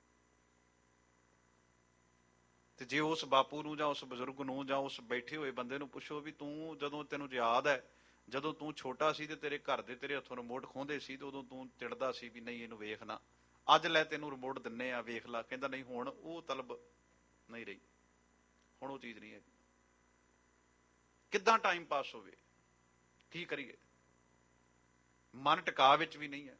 ਤੇ ਜੇ ਉਸ ਬਾਪੂ ਨੂੰ ਜਾਂ ਉਸ ਬਜ਼ੁਰਗ ਨੂੰ ਜਾਂ ਉਸ ਬੈਠੇ ਹੋਏ ਬੰਦੇ ਨੂੰ ਪੁੱਛੋ ਵੀ ਤੂੰ ਜਦੋਂ ਤੈਨੂੰ ਯਾਦ ਹੈ ਜਦੋਂ ਤੂੰ ਛੋਟਾ ਸੀ ਤੇ ਤੇਰੇ ਘਰ ਦੇ ਤੇਰੇ ਹੱਥੋਂ ਰਿਮੋਟ ਖੋਹਦੇ ਸੀ ਤੇ ਉਦੋਂ ਤੂੰ ਚਿੜਦਾ ਸੀ ਵੀ ਨਹੀਂ ਇਹਨੂੰ ਵੇਖਣਾ, ਅੱਜ ਲੈ ਤੈਨੂੰ ਰਿਮੋਟ ਦਿੰਨੇ ਆ ਵੇਖ ਲਾ, ਕਹਿੰਦਾ ਨਹੀਂ ਹੁਣ ਉਹ ਤਲਬ ਨਹੀਂ ਰਹੀ, ਹੁਣ ਉਹ ਚੀਜ਼ ਨਹੀਂ ਹੈ। ਕਿੱਦਾਂ ਟਾਈਮ ਪਾਸ ਹੋਵੇ, ਕੀ ਕਰੀਏ? ਮਨ ਟਿਕਾ ਵਿੱਚ ਵੀ ਨਹੀਂ ਹੈ।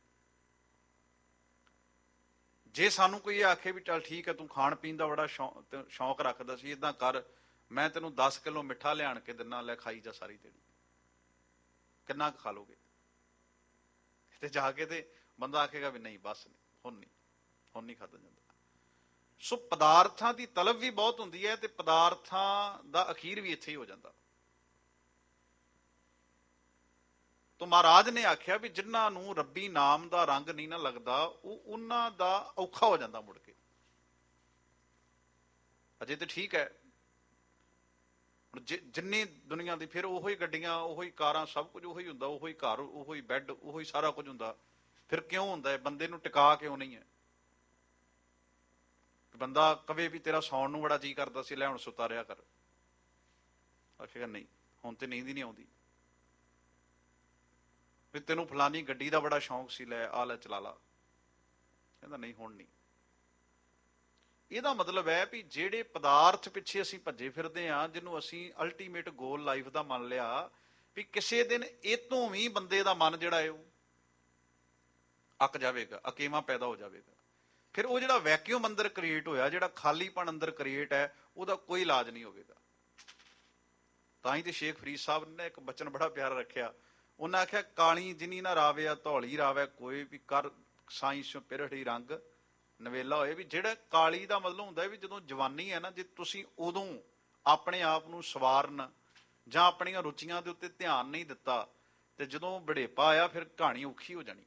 ਜੇ ਸਾਨੂੰ ਕੋਈ ਇਹ ਆਖੇ ਵੀ ਚੱਲ ਠੀਕ ਹੈ ਤੂੰ ਖਾਣ ਪੀਣ ਦਾ ਬੜਾ ਸ਼ੌਂਕ ਸ਼ੌਂਕ ਰੱਖਦਾ ਸੀ, ਏਦਾਂ ਕਰ ਮੈਂ ਤੈਨੂੰ ਦਸ ਕਿਲੋ ਮਿੱਠਾ ਲਿਆਣ ਕੇ ਦਿੰਨਾ, ਲੈ ਖਾਈ ਜਾ ਸਾਰੀ ਦਿਨ, ਕਿੰਨਾ ਕੁ ਖਾ ਲੋਗੇ? ਤੇ ਜਾ ਕੇ ਤੇ ਬੰਦਾ ਆਖੇਗਾ ਵੀ ਨਹੀਂ ਬਸ ਨਹੀਂ, ਹੁਣ ਨਹੀਂ, ਹੁਣ ਨਹੀਂ ਖਾਧਾ ਜਾਂਦਾ। ਸੋ ਪਦਾਰਥਾਂ ਦੀ ਤਲਬ ਵੀ ਬਹੁਤ ਹੁੰਦੀ ਹੈ ਤੇ ਪਦਾਰਥਾਂ ਦਾ ਅਖੀਰ ਵੀ ਇੱਥੇ ਹੀ ਹੋ ਜਾਂਦਾ। ਤੋ ਮਹਾਰਾਜ ਨੇ ਆਖਿਆ ਵੀ ਜਿਨ੍ਹਾਂ ਨੂੰ ਰੱਬੀ ਨਾਮ ਦਾ ਰੰਗ ਨਹੀਂ ਨਾ ਲੱਗਦਾ, ਉਹ ਉਹਨਾਂ ਦਾ ਔਖਾ ਹੋ ਜਾਂਦਾ ਮੁੜ ਕੇ। ਅਜੇ ਤੇ ਠੀਕ ਹੈ, ਹੁਣ ਜਿ ਜਿੰਨੀ ਦੁਨੀਆ ਦੀ ਫਿਰ ਉਹੀ ਗੱਡੀਆਂ, ਉਹੀ ਕਾਰਾਂ, ਸਭ ਕੁਝ ਉਹੀ ਹੁੰਦਾ, ਉਹੀ ਘਰ, ਉਹੀ ਬੈੱਡ, ਉਹੀ ਸਾਰਾ ਕੁਝ ਹੁੰਦਾ। ਫਿਰ ਕਿਉਂ ਹੁੰਦਾ ਹੈ? ਬੰਦੇ ਨੂੰ ਟਿਕਾ ਕਿਉਂ ਨਹੀਂ ਹੈ? ਬੰਦਾ ਕਵੇ ਵੀ ਤੇਰਾ ਸੌਣ ਨੂੰ ਬੜਾ ਜੀਅ ਕਰਦਾ ਸੀ, ਲੈ ਹੁਣ ਸੁੱਤਾ ਰਿਹਾ ਕਰ, ਆਖੇਗਾ ਨਹੀਂ ਹੁਣ ਤੇ ਨੀਂਦ ਹੀ ਨਹੀਂ ਆਉਂਦੀ। ਵੀ ਤੈਨੂੰ ਫਲਾਨੀ ਗੱਡੀ ਦਾ ਬੜਾ ਸ਼ੌਂਕ ਸੀ, ਲੈ ਆ ਲੈ ਚਲਾ ਲਾ, ਕਹਿੰਦਾ ਨਹੀਂ ਹੁਣ ਨਹੀਂ। ਇਹਦਾ ਮਤਲਬ ਹੈ ਵੀ ਜਿਹੜੇ ਪਦਾਰਥ ਪਿੱਛੇ ਅਸੀਂ ਭੱਜੇ ਫਿਰਦੇ ਹਾਂ, ਜਿਹਨੂੰ ਅਸੀਂ ਅਲਟੀਮੇਟ ਗੋਲ ਲਾਈਫ ਦਾ ਮੰਨ ਲਿਆ, ਵੀ ਕਿਸੇ ਦਿਨ ਇਹ ਤੋਂ ਵੀ ਬੰਦੇ ਦਾ ਮਨ ਜਿਹੜਾ ਹੈ ਉਹ ਅੱਕ ਜਾਵੇਗਾ, ਅਕੇਵਾਂ ਪੈਦਾ ਹੋ ਜਾਵੇਗਾ। ਫਿਰ ਉਹ ਜਿਹੜਾ ਵੈਕਿਊਮ ਅੰਦਰ ਕ੍ਰੀਏਟ ਹੋਇਆ, ਜਿਹੜਾ ਖਾਲੀਪਣ ਅੰਦਰ ਕ੍ਰੀਏਟ ਹੈ, ਉਹਦਾ ਕੋਈ ਇਲਾਜ ਨਹੀਂ ਹੋਵੇਗਾ। ਤਾਂ ਹੀ ਤੇ ਸ਼ੇਖ ਫਰੀਦ ਸਾਹਿਬ ਨੇ ਇੱਕ ਬਚਨ ਬੜਾ ਪਿਆਰਾ ਰੱਖਿਆ। ਉਹਨਾਂ ਆਖਿਆ, ਕਾਲੀ ਜਿਨੀ ਨਾ ਰਾਵੇ ਧੌਲੀ ਰਾਵੇ ਕੋਈ, ਵੀ ਕਰ ਸਾਈਂ ਸਿਉ ਪਿਰੜੀ ਰੰਗ ਨਵੇਲਾ ਹੋਏ। ਵੀ ਜਿਹੜਾ ਕਾਲੀ ਦਾ ਮਤਲਬ ਹੁੰਦਾ ਵੀ ਜਦੋਂ ਜਵਾਨੀ ਹੈ ਨਾ, ਜੇ ਤੁਸੀਂ ਉਦੋਂ ਆਪਣੇ ਆਪ ਨੂੰ ਸਵਾਰਨ ਜਾਂ ਆਪਣੀਆਂ ਰੁਚੀਆਂ ਦੇ ਉੱਤੇ ਧਿਆਨ ਨਹੀਂ ਦਿੱਤਾ, ਤੇ ਜਦੋਂ ਬੁਢੇਪਾ ਆਇਆ ਫਿਰ ਕਹਾਣੀ ਔਖੀ ਹੋ ਜਾਣੀ।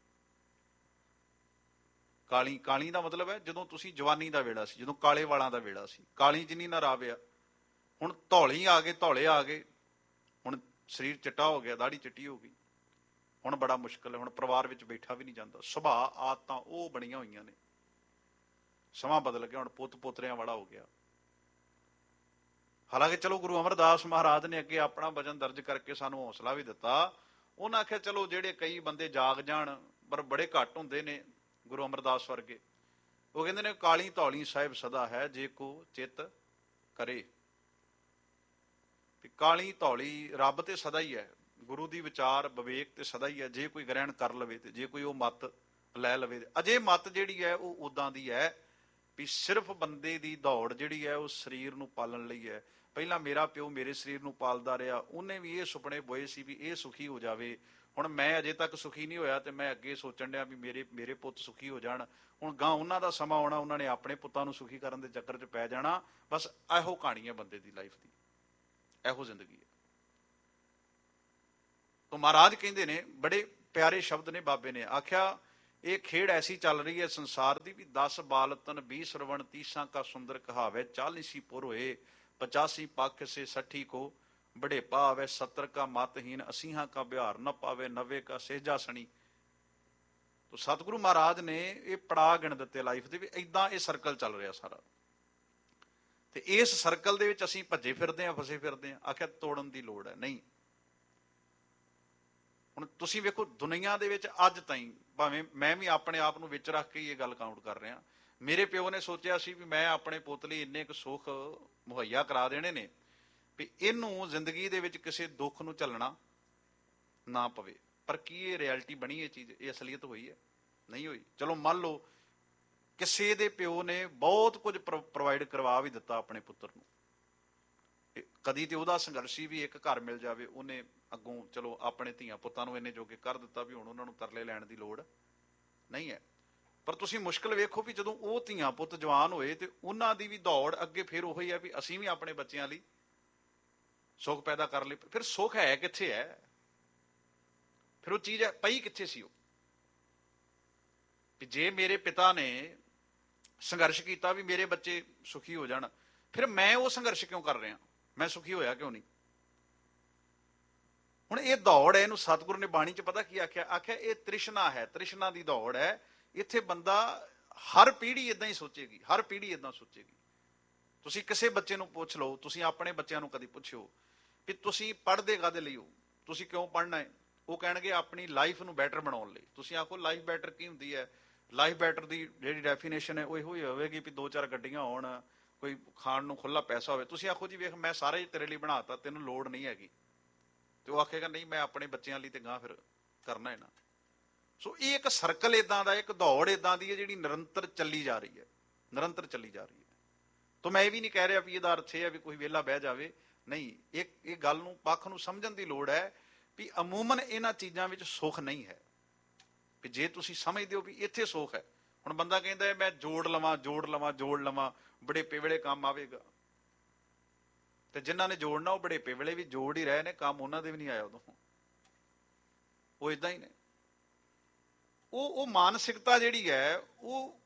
ਕਾਲੀ ਕਾਲੀ ਦਾ ਮਤਲਬ ਹੈ ਜਦੋਂ ਤੁਸੀਂ ਜਵਾਨੀ ਦਾ ਵੇਲਾ ਸੀ, ਜਦੋਂ ਕਾਲੇ ਵਾਲਾਂ ਦਾ ਵੇਲਾ ਸੀ। ਕਾਲੀ ਜਿਨੀ ਨਾ ਰਾਵਿਆ, ਹੁਣ ਧੌਲੀ ਆ ਗਏ, ਧੌਲੇ ਆ ਗਏ, ਹੁਣ ਸਰੀਰ ਚਿੱਟਾ ਹੋ ਗਿਆ, ਦਾੜੀ ਚਿੱਟੀ ਹੋ ਗਈ, ਹੁਣ ਬੜਾ ਮੁਸ਼ਕਿਲ ਹੈ। ਹੁਣ ਪਰਿਵਾਰ ਵਿੱਚ ਬੈਠਾ ਵੀ ਨਹੀਂ ਜਾਂਦਾ, ਸੁਭਾਅ ਆਦਤਾਂ ਉਹ ਬਣੀਆਂ ਹੋਈਆਂ ਨੇ। ਸਮਾਂ ਬਦਲ ਗਿਆ, ਹੁਣ ਪੁੱਤ ਪੋਤਰਿਆਂ ਵਾਲਾ ਹੋ ਗਿਆ। ਹਾਲਾਂਕਿ ਚਲੋ ਗੁਰੂ ਅਮਰਦਾਸ ਮਹਾਰਾਜ ਨੇ ਅੱਗੇ ਆਪਣਾ ਵਚਨ ਦਰਜ ਕਰਕੇ ਸਾਨੂੰ ਹੌਸਲਾ ਵੀ ਦਿੱਤਾ। ਉਹਨਾਂ ਆਖਿਆ ਚਲੋ ਜਿਹੜੇ ਕਈ ਬੰਦੇ ਜਾਗ ਜਾਣ, ਪਰ ਬੜੇ ਘੱਟ ਹੁੰਦੇ ਨੇ ਗੁਰੂ ਅਮਰਦਾਸ ਵਰਗੇ। ਉਹ ਕਹਿੰਦੇ ਨੇ, ਕਾਲੀ ਧੌਲੀ ਸਾਹਿਬ ਸਦਾ ਹੈ, ਜੇ ਕੋ ਚਿੱਤ ਕਰੇ। ਕਾਲੀ ਧੌਲੀ ਰੱਬ ਤੇ ਸਦਾ ਹੀ ਹੈ, ਗੁਰੂ ਦੀ ਵਿਚਾਰ ਵਿਵੇਕ ਤੇ ਸਦਾ ਹੀ ਹੈ। ਜੇ ਕੋਈ ਗ੍ਰਹਿਣ ਕਰ ਲਵੇ ਤੇ ਜੇ ਕੋਈ ਉਹ ਮੱਤ ਲੈ ਲਵੇ, ਅਜੇ ਮੱਤ ਜਿਹੜੀ ਹੈ ਉਹ ਉਦਾਂ ਦੀ ਹੈ ਵੀ ਸਿਰਫ ਬੰਦੇ ਦੀ ਦੌੜ ਜਿਹੜੀ ਹੈ ਉਹ ਸਰੀਰ ਨੂੰ ਪਾਲਣ ਲਈ ਹੈ। ਪਹਿਲਾਂ ਮੇਰਾ ਪਿਓ ਮੇਰੇ ਸਰੀਰ ਨੂੰ ਪਾਲਦਾ ਰਿਹਾ, ਉਹਨੇ ਵੀ ਇਹ ਸੁਪਨੇ ਬੋਏ ਸੀ ਵੀ ਇਹ ਸੁਖੀ ਹੋ ਜਾਵੇ। ਹੁਣ ਮੈਂ ਅਜੇ ਤੱਕ ਸੁਖੀ ਨਹੀਂ ਹੋਇਆ, ਤੇ ਮੈਂ ਅੱਗੇ ਸੋਚਣ ਡਿਆ ਵੀ ਮੇਰੇ ਮੇਰੇ ਪੁੱਤ ਸੁਖੀ ਹੋ ਜਾਣ। ਹੁਣ ਗਾਂ ਉਹਨਾਂ ਦਾ ਸਮਾਂ ਆਉਣਾ, ਉਹਨਾਂ ਨੇ ਆਪਣੇ ਪੁੱਤਾਂ ਨੂੰ ਸੁਖੀ ਕਰਨ ਦੇ ਚੱਕਰ 'ਚ ਪੈ ਜਾਣਾ। ਬਸ ਇਹੋ ਕਹਾਣੀ ਹੈ ਬੰਦੇ ਦੀ ਲਾਈਫ ਦੀ, ਇਹੋ ਜ਼ਿੰਦਗੀ ਹੈ। ਤਾਂ ਮਹਾਰਾਜ ਕਹਿੰਦੇ ਨੇ, ਬੜੇ ਪਿਆਰੇ ਸ਼ਬਦ ਨੇ ਬਾਬੇ ਨੇ ਆਖਿਆ, ਇਹ ਖੇਡ ਐਸੀ ਚੱਲ ਰਹੀ ਹੈ ਸੰਸਾਰ ਦੀ ਵੀ ਦਸ ਬਾਲਤਨ ਵੀਹ ਸਰਵਣ ਤੀਸਾਂ ਕਾ ਸੁੰਦਰ ਕਹਾਵੇ, ਚਾਲੀਸੀ ਪੁਰ ਹੋਏ ਪਚਾਸੀ ਪੱਖ ਸੇ ਸੱਠੀ ਕੋ ਬੜੇਪਾ ਆਵੇ, ਸੱਤਰ ਕਾ ਮਤਹੀਨ ਅਸੀਹਾਂ ਕਾ ਬਿਹਾਰ ਨ ਪਾਵੇ, ਨਵੇਂ ਕਾ ਸੇਜਾ ਸਣੀ। ਤੋ ਸਤਿਗੁਰੂ ਮਹਾਰਾਜ ਨੇ ਇਹ ਪੜਾਅ ਗਿਣ ਦਿੱਤੇ ਲਾਈਫ ਦੇ ਵੀ, ਏਦਾਂ ਇਹ ਸਰਕਲ ਚੱਲ ਰਿਹਾ ਸਾਰਾ। ਤੇ ਇਸ ਸਰਕਲ ਦੇ ਵਿੱਚ ਅਸੀਂ ਭੱਜੇ ਫਿਰਦੇ ਹਾਂ, ਫਸੇ ਫਿਰਦੇ ਹਾਂ। ਆਖਿਆ ਤੋੜਨ ਦੀ ਲੋੜ ਹੈ ਨਹੀਂ। ਹੁਣ ਤੁਸੀਂ ਵੇਖੋ ਦੁਨੀਆ ਦੇ ਵਿੱਚ ਅੱਜ ਤਾਈਂ, ਭਾਵੇਂ ਮੈਂ ਵੀ ਆਪਣੇ ਆਪ ਨੂੰ ਵਿੱਚ ਰੱਖ ਕੇ ਇਹ ਗੱਲ ਕਾਊਂਟ ਕਰ ਰਿਹਾ, ਮੇਰੇ ਪਿਓ ਨੇ ਸੋਚਿਆ ਸੀ ਵੀ ਮੈਂ ਆਪਣੇ ਪੁੱਤ ਲਈ ਇੰਨੇ ਕੁ ਸੁੱਖ ਮੁਹੱਈਆ ਕਰਾ ਦੇਣੇ ਨੇ ਵੀ ਇਹਨੂੰ ਜ਼ਿੰਦਗੀ ਦੇ ਵਿੱਚ ਕਿਸੇ ਦੁੱਖ ਨੂੰ ਝੱਲਣਾ ਨਾ ਪਵੇ। ਪਰ ਕੀ ਇਹ ਰਿਐਲਿਟੀ ਬਣੀ? ਇਹ ਚੀਜ਼, ਇਹ ਅਸਲੀਅਤ ਹੋਈ ਹੈ? ਨਹੀਂ ਹੋਈ। ਚਲੋ ਮੰਨ ਲਓ ਕਿਸੇ ਦੇ ਪਿਓ ਨੇ ਬਹੁਤ ਕੁਝ ਪ੍ਰੋਵਾਈਡ ਕਰਵਾ ਵੀ ਦਿੱਤਾ ਆਪਣੇ ਪੁੱਤਰ ਨੂੰ, ਕਦੀ ਤੇ ਉਹਦਾ ਸੰਘਰਸ਼ੀ ਵੀ ਇੱਕ ਘਰ ਮਿਲ ਜਾਵੇ, ਉਹਨੇ ਅੱਗੋਂ ਚਲੋ ਆਪਣੇ ਧੀਆਂ ਪੁੱਤਾਂ ਨੂੰ ਇੰਨੇ ਜੋਗੇ ਕਰ ਦਿੱਤਾ ਵੀ ਹੁਣ ਉਹਨਾਂ ਨੂੰ ਤਰਲੇ ਲੈਣ ਦੀ ਲੋੜ ਨਹੀਂ ਹੈ। ਪਰ ਤੁਸੀਂ ਮੁਸ਼ਕਿਲ ਵੇਖੋ ਵੀ ਜਦੋਂ ਉਹ ਧੀਆਂ ਪੁੱਤ ਜਵਾਨ ਹੋਏ ਤੇ ਉਹਨਾਂ ਦੀ ਵੀ ਦੌੜ ਅੱਗੇ ਫਿਰ ਉਹੀ ਹੈ ਵੀ ਅਸੀਂ ਵੀ ਆਪਣੇ ਬੱਚਿਆਂ ਲਈ ਸੁੱਖ ਪੈਦਾ ਕਰ ਲਈ। ਫਿਰ ਸੁੱਖ ਹੈ ਕਿੱਥੇ ਹੈ? ਫਿਰ ਉਹ ਚੀਜ਼ ਹੈ ਪਈ ਕਿੱਥੇ ਸੀ? ਉਹ ਵੀ ਜੇ ਮੇਰੇ ਪਿਤਾ ਨੇ ਸੰਘਰਸ਼ ਕੀਤਾ ਵੀ ਮੇਰੇ ਬੱਚੇ ਸੁਖੀ ਹੋ ਜਾਣ, ਫਿਰ ਮੈਂ ਉਹ ਸੰਘਰਸ਼ ਕਿਉਂ ਕਰ ਰਿਹਾ? ਮੈਂ ਸੁਖੀ ਹੋਇਆ ਕਿਉਂ ਨਹੀਂ? ਹੁਣ ਇਹ ਦੌੜ ਹੈ, ਇਹਨੂੰ ਸਤਿਗੁਰੂ ਨੇ ਬਾਣੀ 'ਚ ਪਤਾ ਕੀ ਆਖਿਆ? ਆਖਿਆ ਇਹ ਤ੍ਰਿਸ਼ਨਾ ਹੈ, ਤ੍ਰਿਸ਼ਨਾ ਦੀ ਦੌੜ ਹੈ। ਇੱਥੇ ਬੰਦਾ ਹਰ ਪੀੜ੍ਹੀ ਇਦਾਂ ਹੀ ਸੋਚੇਗੀ, ਹਰ ਪੀੜ੍ਹੀ ਇਦਾਂ ਸੋਚੇਗੀ। ਤੁਸੀਂ ਕਿਸੇ ਬੱਚੇ ਨੂੰ ਪੁੱਛ ਲਓ, ਤੁਸੀਂ ਆਪਣੇ ਬੱਚਿਆਂ ਨੂੰ ਕਦੀ ਪੁੱਛਿਓ ਵੀ ਤੁਸੀਂ ਪੜ੍ਹਦੇ ਕਾਹਦੇ ਲਈ ਹੋ, ਤੁਸੀਂ ਕਿਉਂ ਪੜ੍ਹਨਾ ਹੈ? ਉਹ ਕਹਿਣਗੇ ਆਪਣੀ ਲਾਈਫ ਨੂੰ ਬੈਟਰ ਬਣਾਉਣ ਲਈ। ਤੁਸੀਂ ਆਖੋ ਲਾਈਫ ਬੈਟਰ ਕੀ ਹੁੰਦੀ ਹੈ? ਲਾਈਫ ਬੈਟਰ ਦੀ ਜਿਹੜੀ ਡੈਫੀਨੇਸ਼ਨ ਹੈ ਉਹ ਇਹੋ ਹੀ ਹੋਵੇਗੀ ਵੀ ਦੋ ਚਾਰ ਗੱਡੀਆਂ ਹੋਣ, ਕੋਈ ਖਾਣ ਨੂੰ ਖੁੱਲਾ ਪੈਸਾ ਹੋਵੇ। ਤੁਸੀਂ ਆਖੋ ਜੀ ਵੇਖ ਮੈਂ ਸਾਰੇ ਤੇਰੇ ਲਈ ਬਣਾਤਾ, ਤੈਨੂੰ ਲੋੜ ਨਹੀਂ ਹੈਗੀ, ਤੇ ਉਹ ਆਖੇਗਾ ਨਹੀਂ ਮੈਂ ਆਪਣੇ ਬੱਚਿਆਂ ਲਈ ਤੇ ਗਾਂ ਫਿਰ ਕਰਨਾ ਹੈ ਨਾ। ਸੋ ਇਹ ਇੱਕ ਸਰਕਲ ਇਦਾਂ ਦਾ, ਇੱਕ ਦੌੜ ਇਦਾਂ ਦੀ ਹੈ ਜਿਹੜੀ ਨਿਰੰਤਰ ਚੱਲੀ ਜਾ ਰਹੀ ਹੈ, ਨਿਰੰਤਰ ਚੱਲੀ ਜਾ ਰਹੀ ਹੈ। ਤਾਂ ਮੈਂ ਇਹ ਵੀ ਨਹੀਂ ਕਹਿ ਰਿਹਾ ਵੀ ਇਹਦਾ ਅਰਥ ਇਹ ਹੈ ਵੀ ਕੋਈ ਵਿਹਲਾ ਬਹਿ ਜਾਵੇ, ਨਹੀਂ। ਇਹ ਇਹ ਗੱਲ ਨੂੰ ਪੱਖ ਨੂੰ ਸਮਝਣ ਦੀ ਲੋੜ ਹੈ ਵੀ ਅਮੂਮਨ ਇਹਨਾਂ ਚੀਜ਼ਾਂ ਵਿੱਚ ਸੁੱਖ ਨਹੀਂ ਹੈ। ਵੀ ਜੇ ਤੁਸੀਂ ਸਮਝਦੇ ਹੋ ਵੀ ਇੱਥੇ ਸੁੱਖ ਹੈ, ਹੁਣ ਬੰਦਾ ਕਹਿੰਦਾ ਹੈ ਮੈਂ ਜੋੜ ਲਵਾਂ ਜੋੜ ਲਵਾਂ ਜੋੜ ਲਵਾਂ, ਬੜੇਪੇ ਵੇਲੇ ਕੰਮ ਆਵੇਗਾ। ਤੇ ਜਿਨ੍ਹਾਂ ਨੇ ਜੋੜਨਾ ਉਹ ਬੜੇਪੇ ਵੇਲੇ ਵੀ ਜੋੜ ਹੀ ਰਹੇ ਨੇ, ਕੰਮ ਉਹਨਾਂ ਦੇ ਵੀ ਨਹੀਂ ਆਇਆ ਉਦੋਂ। ਉਹ ਏਦਾਂ ਹੀ ਨੇ। ਉਹ ਉਹ ਮਾਨਸਿਕਤਾ ਜਿਹੜੀ ਹੈ ਉਹ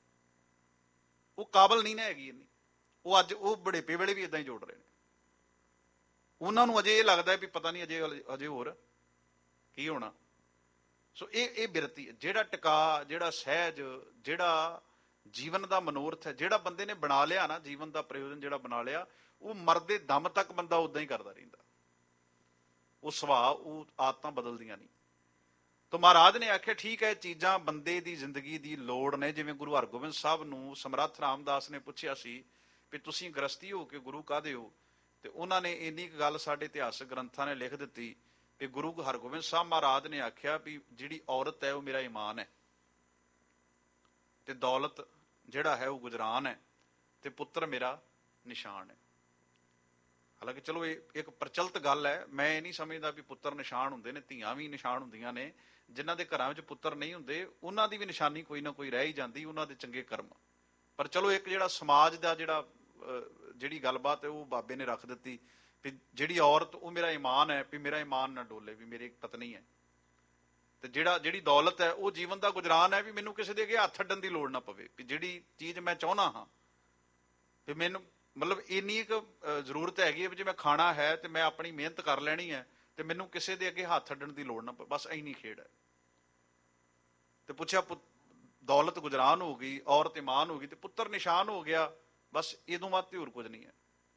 ਉਹ ਕਾਬਲ ਨਹੀਂ ਨਾ ਹੈਗੀ ਇੰਨੀ। ਉਹ ਅੱਜ ਉਹ ਬੜੇਪੇ ਵੇਲੇ ਵੀ ਏਦਾਂ ਹੀ ਜੋੜ ਰਹੇ ਨੇ। ਉਹਨਾਂ ਨੂੰ ਅਜੇ ਇਹ ਲੱਗਦਾ ਵੀ ਪਤਾ ਨਹੀਂ ਅਜੇ ਅਜੇ ਹੋਰ ਕੀ ਹੋਣਾ। ਸੋ ਇਹ ਇਹ ਬਿਰਤੀ, ਜਿਹੜਾ ਟਿਕਾ, ਜਿਹੜਾ ਸਹਿਜ, ਜਿਹੜਾ ਜੀਵਨ ਦਾ ਮਨੋਰਥ ਹੈ, ਜਿਹੜਾ ਬੰਦੇ ਨੇ ਬਣਾ ਲਿਆ ਨਾ, ਜੀਵਨ ਦਾ ਪ੍ਰਯੋਜਨ ਜਿਹੜਾ ਬਣਾ ਲਿਆ, ਉਹ ਮਰਦੇ ਦਮ ਤੱਕ ਬੰਦਾ ਉਦਾਂ ਹੀ ਕਰਦਾ ਰਹਿੰਦਾ। ਉਹ ਸੁਭਾਅ, ਉਹ ਆਦਤਾਂ ਬਦਲਦੀਆਂ ਨਹੀਂ। ਤਾਂ ਮਹਾਰਾਜ ਨੇ ਆਖਿਆ ਠੀਕ ਹੈ, ਚੀਜ਼ਾਂ ਬੰਦੇ ਦੀ ਜ਼ਿੰਦਗੀ ਦੀ ਲੋੜ ਨੇ। ਜਿਵੇਂ ਗੁਰੂ ਹਰਗੋਬਿੰਦ ਸਾਹਿਬ ਨੂੰ ਸਮਰੱਥ ਰਾਮਦਾਸ ਨੇ ਪੁੱਛਿਆ ਸੀ ਵੀ ਤੁਸੀਂ ਗ੍ਰਸਤੀ ਹੋ ਕੇ ਗੁਰੂ ਕਾਹਦੇ ਹੋ, ਤੇ ਉਹਨਾਂ ਨੇ ਇੰਨੀ ਕੁ ਗੱਲ ਸਾਡੇ ਇਤਿਹਾਸਕ ਗ੍ਰੰਥਾਂ ਨੇ ਲਿਖ ਦਿੱਤੀ ਵੀ ਗੁਰੂ ਹਰਗੋਬਿੰਦ ਸਾਹਿਬ ਮਹਾਰਾਜ ਨੇ ਆਖਿਆ ਵੀ ਜਿਹੜੀ ਔਰਤ ਹੈ ਉਹ ਮੇਰਾ ਈਮਾਨ ਹੈ, ਤੇ ਦੌਲਤ ਜਿਹੜਾ ਹੈ ਉਹ ਗੁਜਰਾਨ ਹੈ, ਤੇ ਪੁੱਤਰ ਮੇਰਾ ਨਿਸ਼ਾਨ ਹੈ। ਹਾਲਾਂਕਿ ਚਲੋ ਇਹ ਇੱਕ ਪ੍ਰਚਲਿਤ ਗੱਲ ਹੈ, ਮੈਂ ਇਹ ਨਹੀਂ ਸਮਝਦਾ ਵੀ ਪੁੱਤਰ ਨਿਸ਼ਾਨ ਹੁੰਦੇ ਨੇ, ਧੀਆਂ ਵੀ ਨਿਸ਼ਾਨ ਹੁੰਦੀਆਂ ਨੇ। ਜਿਨ੍ਹਾਂ ਦੇ ਘਰਾਂ ਵਿੱਚ ਪੁੱਤਰ ਨਹੀਂ ਹੁੰਦੇ ਉਹਨਾਂ ਦੀ ਵੀ ਨਿਸ਼ਾਨੀ ਕੋਈ ਨਾ ਕੋਈ ਰਹਿ ਹੀ ਜਾਂਦੀ, ਉਹਨਾਂ ਦੇ ਚੰਗੇ ਕਰਮ। ਪਰ ਚਲੋ ਇੱਕ ਜਿਹੜਾ ਸਮਾਜ ਦਾ ਜਿਹੜਾ ਜਿਹੜੀ ਗੱਲਬਾਤ ਹੈ ਉਹ ਬਾਬੇ ਨੇ ਰੱਖ ਦਿੱਤੀ ਵੀ ਜਿਹੜੀ ਔਰਤ ਉਹ ਮੇਰਾ ਈਮਾਨ ਹੈ, ਵੀ ਮੇਰਾ ਈਮਾਨ ਨਾ ਡੋਲੇ, ਵੀ ਮੇਰੀ ਇੱਕ ਪਤਨੀ ਹੈ। ਤੇ ਜਿਹੜਾ ਜਿਹੜੀ ਦੌਲਤ ਹੈ ਉਹ ਜੀਵਨ ਦਾ ਗੁਜਰਾਨ ਹੈ, ਵੀ ਮੈਨੂੰ ਕਿਸੇ ਦੇ ਅੱਗੇ ਹੱਥ ਅੱਡਣ ਦੀ ਲੋੜ ਨਾ ਪਵੇ, ਵੀ ਜਿਹੜੀ ਚੀਜ਼ ਮੈਂ ਚਾਹੁੰਦਾ ਹਾਂ ਵੀ ਮੈਨੂੰ ਮਤਲਬ ਇੰਨੀ ਕੁ ਜ਼ਰੂਰਤ ਹੈਗੀ ਹੈ ਵੀ ਜੇ ਮੈਂ ਖਾਣਾ ਹੈ ਤੇ ਮੈਂ ਆਪਣੀ ਮਿਹਨਤ ਕਰ ਲੈਣੀ ਹੈ, ਤੇ ਮੈਨੂੰ ਕਿਸੇ ਦੇ ਅੱਗੇ ਹੱਥ ਅੱਡਣ ਦੀ ਲੋੜ ਨਾ ਪਵੇ, ਬਸ ਇੰਨੀ ਖੇਡ ਹੈ। ਤੇ ਪੁੱਛਿਆ ਦੌਲਤ ਗੁਜਰਾਨ ਹੋ ਗਈ, ਔਰਤ ਈਮਾਨ ਹੋ ਗਈ, ਤੇ ਪੁੱਤਰ ਨਿਸ਼ਾਨ ਹੋ ਗਿਆ, ਬਸ ਇਹਦੋਂ ਬਾਅਦ ਤੇ ਹੋਰ ਕੁਝ ਨਹੀਂ ਹੈ।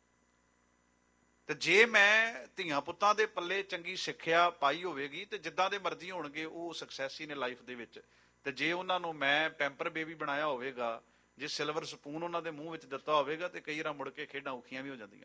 ਤੇ ਜੇ ਮੈਂ ਧੀਆਂ ਪੁੱਤਾਂ ਦੇ ਪੱਲੇ ਚੰਗੀ ਸਿੱਖਿਆ ਪਾਈ ਹੋਵੇਗੀ ਤੇ ਜਿੱਦਾਂ ਦੇ ਮਰਜ਼ੀ ਹੋਣਗੇ ਉਹ ਸਕਸੈਸ ਹੀ ਨੇ ਲਾਈਫ ਦੇ ਵਿੱਚ। ਤੇ ਜੇ ਉਹਨਾਂ ਨੂੰ ਮੈਂ ਪੈਂਪਰ ਬੇਬੀ ਬਣਾਇਆ ਹੋਵੇਗਾ, ਜੇ ਸਿਲਵਰ ਸਪੂਨ ਉਹਨਾਂ ਦੇ ਮੂੰਹ ਵਿੱਚ ਦਿੱਤਾ ਹੋਵੇਗਾ, ਤੇ ਕਈ ਵਾਰ ਮੁੜ ਕੇ ਖੇਡਾਂ ਔਖੀਆਂ ਵੀ ਹੋ ਜਾਂਦੀਆਂ।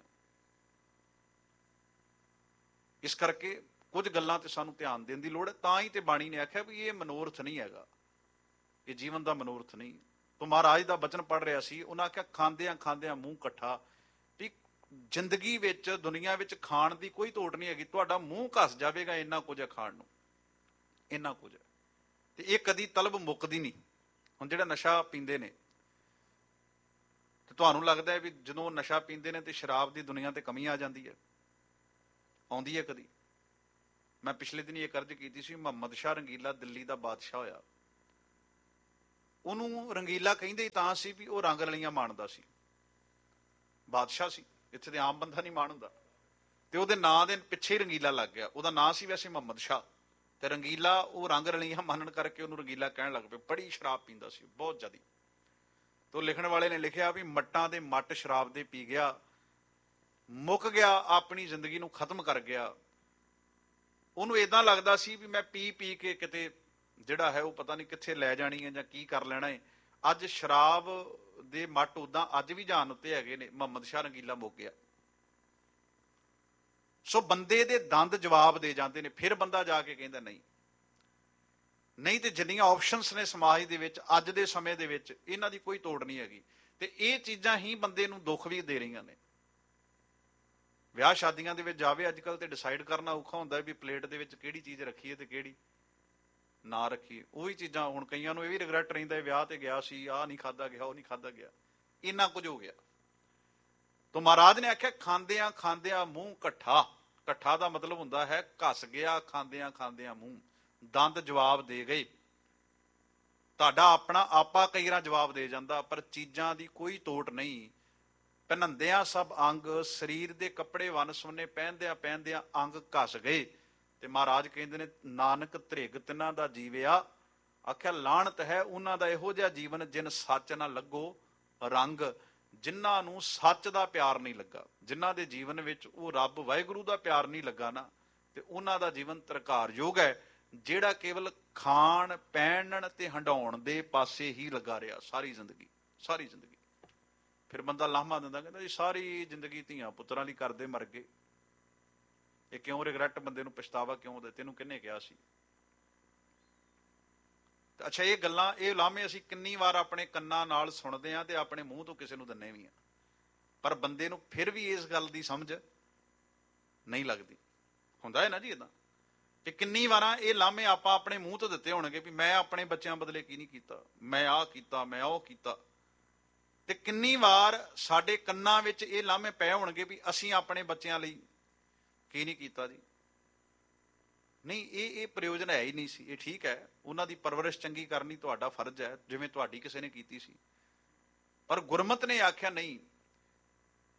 ਇਸ ਕਰਕੇ ਕੁਝ ਗੱਲਾਂ ਤੇ ਸਾਨੂੰ ਧਿਆਨ ਦੇਣ ਦੀ ਲੋੜ ਹੈ। ਤਾਂ ਹੀ ਤੇ ਬਾਣੀ ਨੇ ਆਖਿਆ ਵੀ ਇਹ ਮਨੋਰਥ ਨਹੀਂ ਹੈਗਾ, ਇਹ ਜੀਵਨ ਦਾ ਮਨੋਰਥ ਨਹੀਂ। ਤੂੰ ਮਹਾਰਾਜ ਦਾ ਬਚਨ ਪੜ੍ਹ ਰਿਹਾ ਸੀ, ਉਹਨਾਂ ਆਖਿਆ ਖਾਂਦਿਆਂ ਖਾਂਦਿਆਂ ਮੂੰਹ ਇਕੱਠਾ, ਵੀ ਜ਼ਿੰਦਗੀ ਵਿੱਚ ਦੁਨੀਆ ਵਿੱਚ ਖਾਣ ਦੀ ਕੋਈ ਤੋੜ ਨਹੀਂ ਹੈਗੀ, ਤੁਹਾਡਾ ਮੂੰਹ ਘਸ ਜਾਵੇਗਾ, ਇੰਨਾ ਕੁਝ ਹੈ ਖਾਣ ਨੂੰ, ਇੰਨਾ ਕੁਝ ਹੈ। ਤੇ ਇਹ ਕਦੀ ਤਲਬ ਮੁੱਕਦੀ ਨਹੀਂ। ਹੁਣ ਜਿਹੜਾ ਨਸ਼ਾ ਪੀਂਦੇ ਨੇ, ਤੇ ਤੁਹਾਨੂੰ ਲੱਗਦਾ ਹੈ ਵੀ ਜਦੋਂ ਨਸ਼ਾ ਪੀਂਦੇ ਨੇ ਤੇ ਸ਼ਰਾਬ ਦੀ ਦੁਨੀਆ ਤੇ ਕਮੀ ਆ ਜਾਂਦੀ ਹੈ? ਆਉਂਦੀ ਹੈ ਕਦੀ? ਮੈਂ ਪਿਛਲੇ ਦਿਨ ਇਹ ਅਰਜ਼ ਕੀਤੀ ਸੀ, ਮੁਹੰਮਦ ਸ਼ਾਹ ਰੰਗੀਲਾ ਦਿੱਲੀ ਦਾ ਬਾਦਸ਼ਾਹ ਹੋਇਆ। ਉਹਨੂੰ ਰੰਗੀਲਾ ਕਹਿੰਦੇ ਤਾਂ ਸੀ ਵੀ ਉਹ ਰੰਗ ਰਲੀਆਂ ਮਾਣਦਾ ਸੀ, ਬਾਦਸ਼ਾਹ ਸੀ, ਇੱਥੇ ਤੇ ਆਮ ਬੰਦਾ ਨਹੀਂ ਮਾਣ ਹੁੰਦਾ। ਤੇ ਉਹਦੇ ਨਾਂ ਦੇ ਪਿੱਛੇ ਰੰਗੀਲਾ ਲੱਗ ਗਿਆ। ਉਹਦਾ ਨਾਂ ਸੀ ਵੈਸੇ ਮੁਹੰਮਦ ਸ਼ਾਹ, ਤੇ ਰੰਗੀਲਾ ਉਹ ਰੰਗ ਰਲੀਆਂ ਮੰਨਣ ਕਰਕੇ ਉਹਨੂੰ ਰੰਗੀਲਾ ਕਹਿਣ ਲੱਗ ਪਏ। ਬੜੀ ਸ਼ਰਾਬ ਪੀਂਦਾ ਸੀ, ਬਹੁਤ ਜ਼ਿਆਦਾ। ਤੋ ਲਿਖਣ ਵਾਲੇ ਨੇ ਲਿਖਿਆ ਵੀ ਮੱਟਾਂ ਦੇ ਮੱਟ ਸ਼ਰਾਬ ਦੇ ਪੀ ਗਿਆ, ਮੁੱਕ ਗਿਆ, ਆਪਣੀ ਜ਼ਿੰਦਗੀ ਨੂੰ ਖਤਮ ਕਰ ਗਿਆ। ਉਹਨੂੰ ਏਦਾਂ ਲੱਗਦਾ ਸੀ ਵੀ ਮੈਂ ਪੀ ਪੀ ਕੇ ਕਿਤੇ ਜਿਹੜਾ ਹੈ ਉਹ ਪਤਾ ਨਹੀਂ ਕਿੱਥੇ ਲੈ ਜਾਣੀ ਹੈ ਜਾਂ ਕੀ ਕਰ ਲੈਣਾ ਹੈ। ਅੱਜ ਸ਼ਰਾਬ ਦੇ ਮੱਟ ਉਦਾਂ ਅੱਜ ਵੀ ਜਾਨ ਉੱਤੇ ਹੈਗੇ ਨੇ, ਮੁਹੰਮਦ ਸ਼ਾਹ ਰੰਗੀਲਾ ਮੁੱਕ ਗਿਆ। ਸੋ ਬੰਦੇ ਦੇ ਦੰਦ ਜਵਾਬ ਦੇ ਜਾਂਦੇ ਨੇ, ਫਿਰ ਬੰਦਾ ਜਾ ਕੇ ਕਹਿੰਦਾ ਨਹੀਂ ਨਹੀਂ। ਤੇ ਜਿੰਨੀਆਂ ਆਪਸ਼ਨਸ ਨੇ ਸਮਾਜ ਦੇ ਵਿੱਚ ਅੱਜ ਦੇ ਸਮੇਂ ਦੇ ਵਿੱਚ, ਇਹਨਾਂ ਦੀ ਕੋਈ ਤੋੜ ਨਹੀਂ ਹੈਗੀ। ਤੇ ਇਹ ਚੀਜ਼ਾਂ ਹੀ ਬੰਦੇ ਨੂੰ ਦੁੱਖ ਵੀ ਦੇ ਰਹੀਆਂ ਨੇ। ਵਿਆਹ ਸ਼ਾਦੀਆਂ ਦੇ ਵਿੱਚ ਜਾਵੇ ਅੱਜ ਕੱਲ੍ਹ ਤੇ ਡਿਸਾਈਡ ਕਰਨਾ ਔਖਾ ਹੁੰਦਾ ਵੀ ਪਲੇਟ ਦੇ ਵਿੱਚ ਕਿਹੜੀ ਚੀਜ਼ ਰੱਖੀਏ ਤੇ ਕਿਹੜੀ ਨਾ ਰੱਖੀਏ। ਉਹੀ ਚੀਜ਼ਾਂ ਹੁਣ ਕਈਆਂ ਨੂੰ ਇਹ ਵੀ ਰਿਗਰੈਟ ਰਹਿੰਦਾ, ਵਿਆਹ ਤੇ ਗਿਆ ਸੀ, ਆਹ ਨਹੀਂ ਖਾਧਾ ਗਿਆ, ਉਹ ਨਹੀਂ ਖਾਧਾ ਗਿਆ, ਇੰਨਾ ਕੁਝ ਹੋ ਗਿਆ। ਤਾਂ ਮਹਾਰਾਜ ਨੇ ਆਖਿਆ ਖਾਂਦਿਆਂ ਖਾਂਦਿਆਂ ਮੂੰਹ ਇਕੱਠਾ। ਇਕੱਠਾ ਦਾ ਮਤਲਬ ਹੁੰਦਾ ਹੈ ਘਸ ਗਿਆ, ਖਾਂਦਿਆਂ ਖਾਂਦਿਆਂ ਮੂੰਹ, ਦੰਦ ਜਵਾਬ ਦੇ ਗਏ। ਤੁਹਾਡਾ ਆਪਣਾ ਆਪਾ ਕਈ ਵਾਰ ਜਵਾਬ ਦੇ ਜਾਂਦਾ, ਪਰ ਚੀਜ਼ਾਂ ਦੀ ਕੋਈ ਤੋਟ ਨਹੀਂ। ਪਹਿਨੰਦਿਆਂ ਸਭ ਅੰਗ, ਸਰੀਰ ਦੇ ਕੱਪੜੇ ਵੰਨ ਸੁਵੰਨੇ ਪਹਿਨਦਿਆਂ ਪਹਿਨਦਿਆਂ ਅੰਗ ਘਸ ਗਏ। ਤੇ ਮਹਾਰਾਜ ਕਹਿੰਦੇ ਨੇ ਨਾਨਕ ਧ੍ਰਿਗ ਤਿਨਾਂ ਦਾ ਜੀਵਿਆ। ਆਖਿਆ ਲਾਹਣਤ ਹੈ ਉਹਨਾਂ ਦਾ ਇਹੋ ਜਿਹਾ ਜੀਵਨ ਜਿਨ ਸੱਚ ਨਾ ਲੱਗੋ ਰੰਗ। ਜਿਨ੍ਹਾਂ ਨੂੰ ਸੱਚ ਦਾ ਪਿਆਰ ਨਹੀਂ ਲੱਗਾ, ਜਿਨ੍ਹਾਂ ਦੇ ਜੀਵਨ ਵਿੱਚ ਉਹ ਰੱਬ ਵਾਹਿਗੁਰੂ ਦਾ ਪਿਆਰ ਨਹੀਂ ਲੱਗਾ ਨਾ, ਤੇ ਉਹਨਾਂ ਦਾ ਜੀਵਨ ਤਰਕਾਰਯੋਗ ਹੈ, ਜਿਹੜਾ ਕੇਵਲ ਖਾਣ ਪਹਿਨਣ ਤੇ ਹੰਡਾਉਣ ਦੇ ਪਾਸੇ ਹੀ ਲੱਗਾ ਰਿਹਾ ਸਾਰੀ ਜ਼ਿੰਦਗੀ, ਸਾਰੀ ਜ਼ਿੰਦਗੀ। ਫਿਰ ਬੰਦਾ ਲਾਹਮਾ ਦਿੰਦਾ, ਕਹਿੰਦਾ ਜੀ ਸਾਰੀ ਜ਼ਿੰਦਗੀ ਧੀਆਂ ਪੁੱਤਰਾਂ ਲਈ ਕਰਦੇ ਮਰ ਗਏ, ਇਹ ਕਿਉਂ ਰਿਗਰੈਟ ਬੰਦੇ ਨੂੰ ਪਛਤਾਵਾ ਕਿਉਂ ਦੇ? ਤੈਨੂੰ ਕਿਹਨੇ ਕਿਹਾ ਸੀ? ਅੱਛਾ, ਇਹ ਗੱਲਾਂ ਇਹ ਲਾਹਮੇ ਅਸੀਂ ਕਿੰਨੀ ਵਾਰ ਆਪਣੇ ਕੰਨਾਂ ਨਾਲ ਸੁਣਦੇ ਹਾਂ ਤੇ ਆਪਣੇ ਮੂੰਹ ਤੋਂ ਕਿਸੇ ਨੂੰ ਦਿੰਦੇ ਵੀ ਹਾਂ, ਪਰ ਬੰਦੇ ਨੂੰ ਫਿਰ ਵੀ ਇਸ ਗੱਲ ਦੀ ਸਮਝ ਨਹੀਂ ਲੱਗਦੀ। ਹੁੰਦਾ ਹੈ ਨਾ ਜੀ ਏਦਾਂ, ਤੇ ਕਿੰਨੀ ਵਾਰਾਂ ਇਹ ਲਾਹਮੇ ਆਪਾਂ ਆਪਣੇ ਮੂੰਹ ਤੋਂ ਦਿੱਤੇ ਹੋਣਗੇ ਵੀ ਮੈਂ ਆਪਣੇ ਬੱਚਿਆਂ ਬਦਲੇ ਕੀ ਨਹੀਂ ਕੀਤਾ, ਮੈਂ ਆਹ ਕੀਤਾ, ਮੈਂ ਉਹ ਕੀਤਾ। ਤੇ ਕਿੰਨੀ ਵਾਰ ਸਾਡੇ ਕੰਨਾਂ ਵਿੱਚ ਇਹ ਲਾਹਮੇ ਪਏ ਹੋਣਗੇ ਵੀ ਅਸੀਂ ਆਪਣੇ ਬੱਚਿਆਂ ਲਈ ਕੀ ਨਹੀਂ ਕੀਤਾ ਜੀ। ਨਹੀਂ, ਇਹ ਇਹ ਪ੍ਰਯੋਜਨ ਹੈ ਹੀ ਨਹੀਂ ਸੀ। ਇਹ ਠੀਕ ਹੈ, ਉਹਨਾਂ ਦੀ ਪਰਵਰਿਸ਼ ਚੰਗੀ ਕਰਨੀ ਤੁਹਾਡਾ ਫਰਜ਼ ਹੈ, ਜਿਵੇਂ ਤੁਹਾਡੀ ਕਿਸੇ ਨੇ ਕੀਤੀ ਸੀ। ਪਰ ਗੁਰਮਤ ਨੇ ਆਖਿਆ ਨਹੀਂ,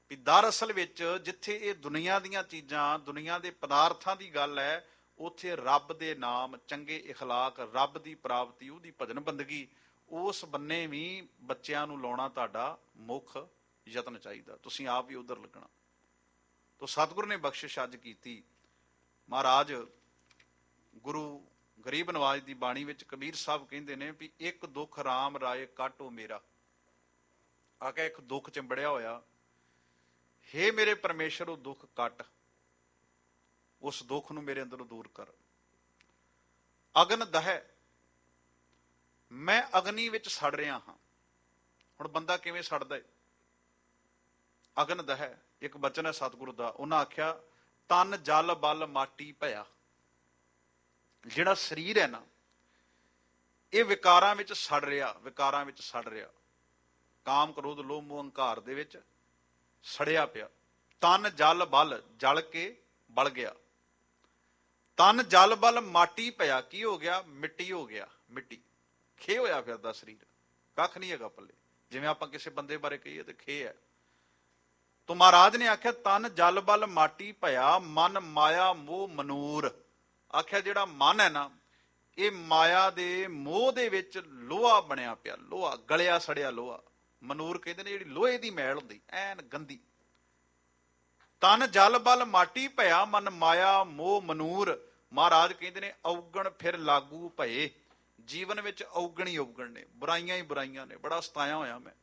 ਵੀ ਦਰਅਸਲ ਵਿੱਚ ਜਿੱਥੇ ਇਹ ਦੁਨੀਆ ਦੀਆਂ ਚੀਜ਼ਾਂ, ਦੁਨੀਆ ਦੇ ਪਦਾਰਥਾਂ ਦੀ ਗੱਲ ਹੈ, ਉੱਥੇ ਰੱਬ ਦੇ ਨਾਮ, ਚੰਗੇ ਇਖਲਾਕ, ਰੱਬ ਦੀ ਪ੍ਰਾਪਤੀ, ਉਹਦੀ ਭਜਨ ਬੰਦਗੀ, ਉਸ ਬੰਨੇ ਵੀ ਬੱਚਿਆਂ ਨੂੰ ਲਾਉਣਾ ਤੁਹਾਡਾ ਮੁੱਖ ਯਤਨ ਚਾਹੀਦਾ। ਤੁਸੀਂ ਆਪ ਵੀ ਉਧਰ ਲੱਗਣਾ। ਤੋ ਸਤਿਗੁਰੂ ਨੇ ਬਖਸ਼ਿਸ਼ ਅੱਜ ਕੀਤੀ। ਮਹਾਰਾਜ ਗੁਰੂ ਗਰੀਬ ਨਵਾਜ ਦੀ ਬਾਣੀ ਵਿੱਚ ਕਬੀਰ ਸਾਹਿਬ ਕਹਿੰਦੇ ਨੇ ਵੀ ਇੱਕ ਦੁੱਖ ਰਾਮ ਰਾਏ ਕਾਟੋ ਮੇਰਾ। ਆ ਕੇ ਇੱਕ ਦੁੱਖ ਚਿੰਬੜਿਆ ਹੋਇਆ, ਹੇ ਮੇਰੇ ਪਰਮੇਸ਼ਰ ਉਹ ਦੁੱਖ ਕੱਟ, ਉਸ ਦੁੱਖ ਨੂੰ ਮੇਰੇ ਅੰਦਰੋਂ ਦੂਰ ਕਰ। ਅਗਨ ਦਹੈ, ਮੈਂ ਅਗਨੀ ਵਿੱਚ ਸੜ ਰਿਹਾ ਹਾਂ। ਹੁਣ ਬੰਦਾ ਕਿਵੇਂ ਸੜਦਾ ਹੈ? ਅਗਨ ਦਹੈ ਇੱਕ ਬਚਨ ਹੈ ਸਤਿਗੁਰੂ ਦਾ, ਉਹਨਾਂ ਆਖਿਆ ਤਨ ਜਲ ਬਲ ਮਾਟੀ ਭਇਆ। ਜਿਹੜਾ ਸਰੀਰ ਹੈ ਨਾ, ਇਹ ਵਿਕਾਰਾਂ ਵਿੱਚ ਸੜ ਰਿਹਾ, ਵਿਕਾਰਾਂ ਵਿੱਚ ਸੜ ਰਿਹਾ, ਕਾਮ ਕ੍ਰੋਧ ਲੋਭ ਮੋਹ ਹੰਕਾਰ ਦੇ ਵਿੱਚ ਸੜਿਆ ਪਿਆ। ਤਨ ਜਲ ਬਲ, ਜਲ ਕੇ ਬਲ ਗਿਆ। ਤਨ ਜਲ ਬਲ ਮਾਟੀ ਭਇਆ, ਕੀ ਹੋ ਗਿਆ? ਮਿੱਟੀ ਹੋ ਗਿਆ, ਮਿੱਟੀ, ਖੇ ਹੋਇਆ ਫਿਰਦਾ ਸਰੀਰ, ਕੱਖ ਨਹੀਂ ਹੈਗਾ ਪੱਲੇ। ਜਿਵੇਂ ਆਪਾਂ ਕਿਸੇ ਬੰਦੇ ਬਾਰੇ ਕਹੀਏ ਤੇ ਖੇ ਹੈ। ਤੋ ਮਹਾਰਾਜ ਨੇ ਆਖਿਆ ਤਨ ਜਲ ਬਲ ਮਾਟੀ ਭਇਆ, ਮਨ ਮਾਇਆ ਮੋਹ ਮਨੂਰ। ਆਖਿਆ ਜਿਹੜਾ ਮਨ ਹੈ ਨਾ, ਇਹ ਮਾਇਆ ਦੇ ਮੋਹ ਦੇ ਵਿੱਚ ਲੋਹਾ ਬਣਿਆ ਪਿਆ, ਲੋਹਾ ਗਲਿਆ ਸੜਿਆ ਲੋਹਾ। ਮਨੂਰ ਕਹਿੰਦੇ ਨੇ ਜਿਹੜੀ ਲੋਹੇ ਦੀ ਮੈਲ ਹੁੰਦੀ, ਐਨ ਗੰਦੀ। ਤਨ ਜਲ ਬਲ ਮਾਟੀ ਭਇਆ, ਮਨ ਮਾਇਆ ਮੋਹ ਮਨੂਰ। ਮਹਾਰਾਜ ਕਹਿੰਦੇ ਨੇ ਔਗਣ ਫਿਰ ਲਾਗੂ ਭਏ। ਜੀਵਨ ਵਿੱਚ ਔਗਣ ਹੀ ਔਗਣ ਨੇ, ਬੁਰਾਈਆਂ ਹੀ ਬੁਰਾਈਆਂ ਨੇ, ਬੜਾ ਸਤਾਇਆ ਹੋਇਆ ਮੈਂ।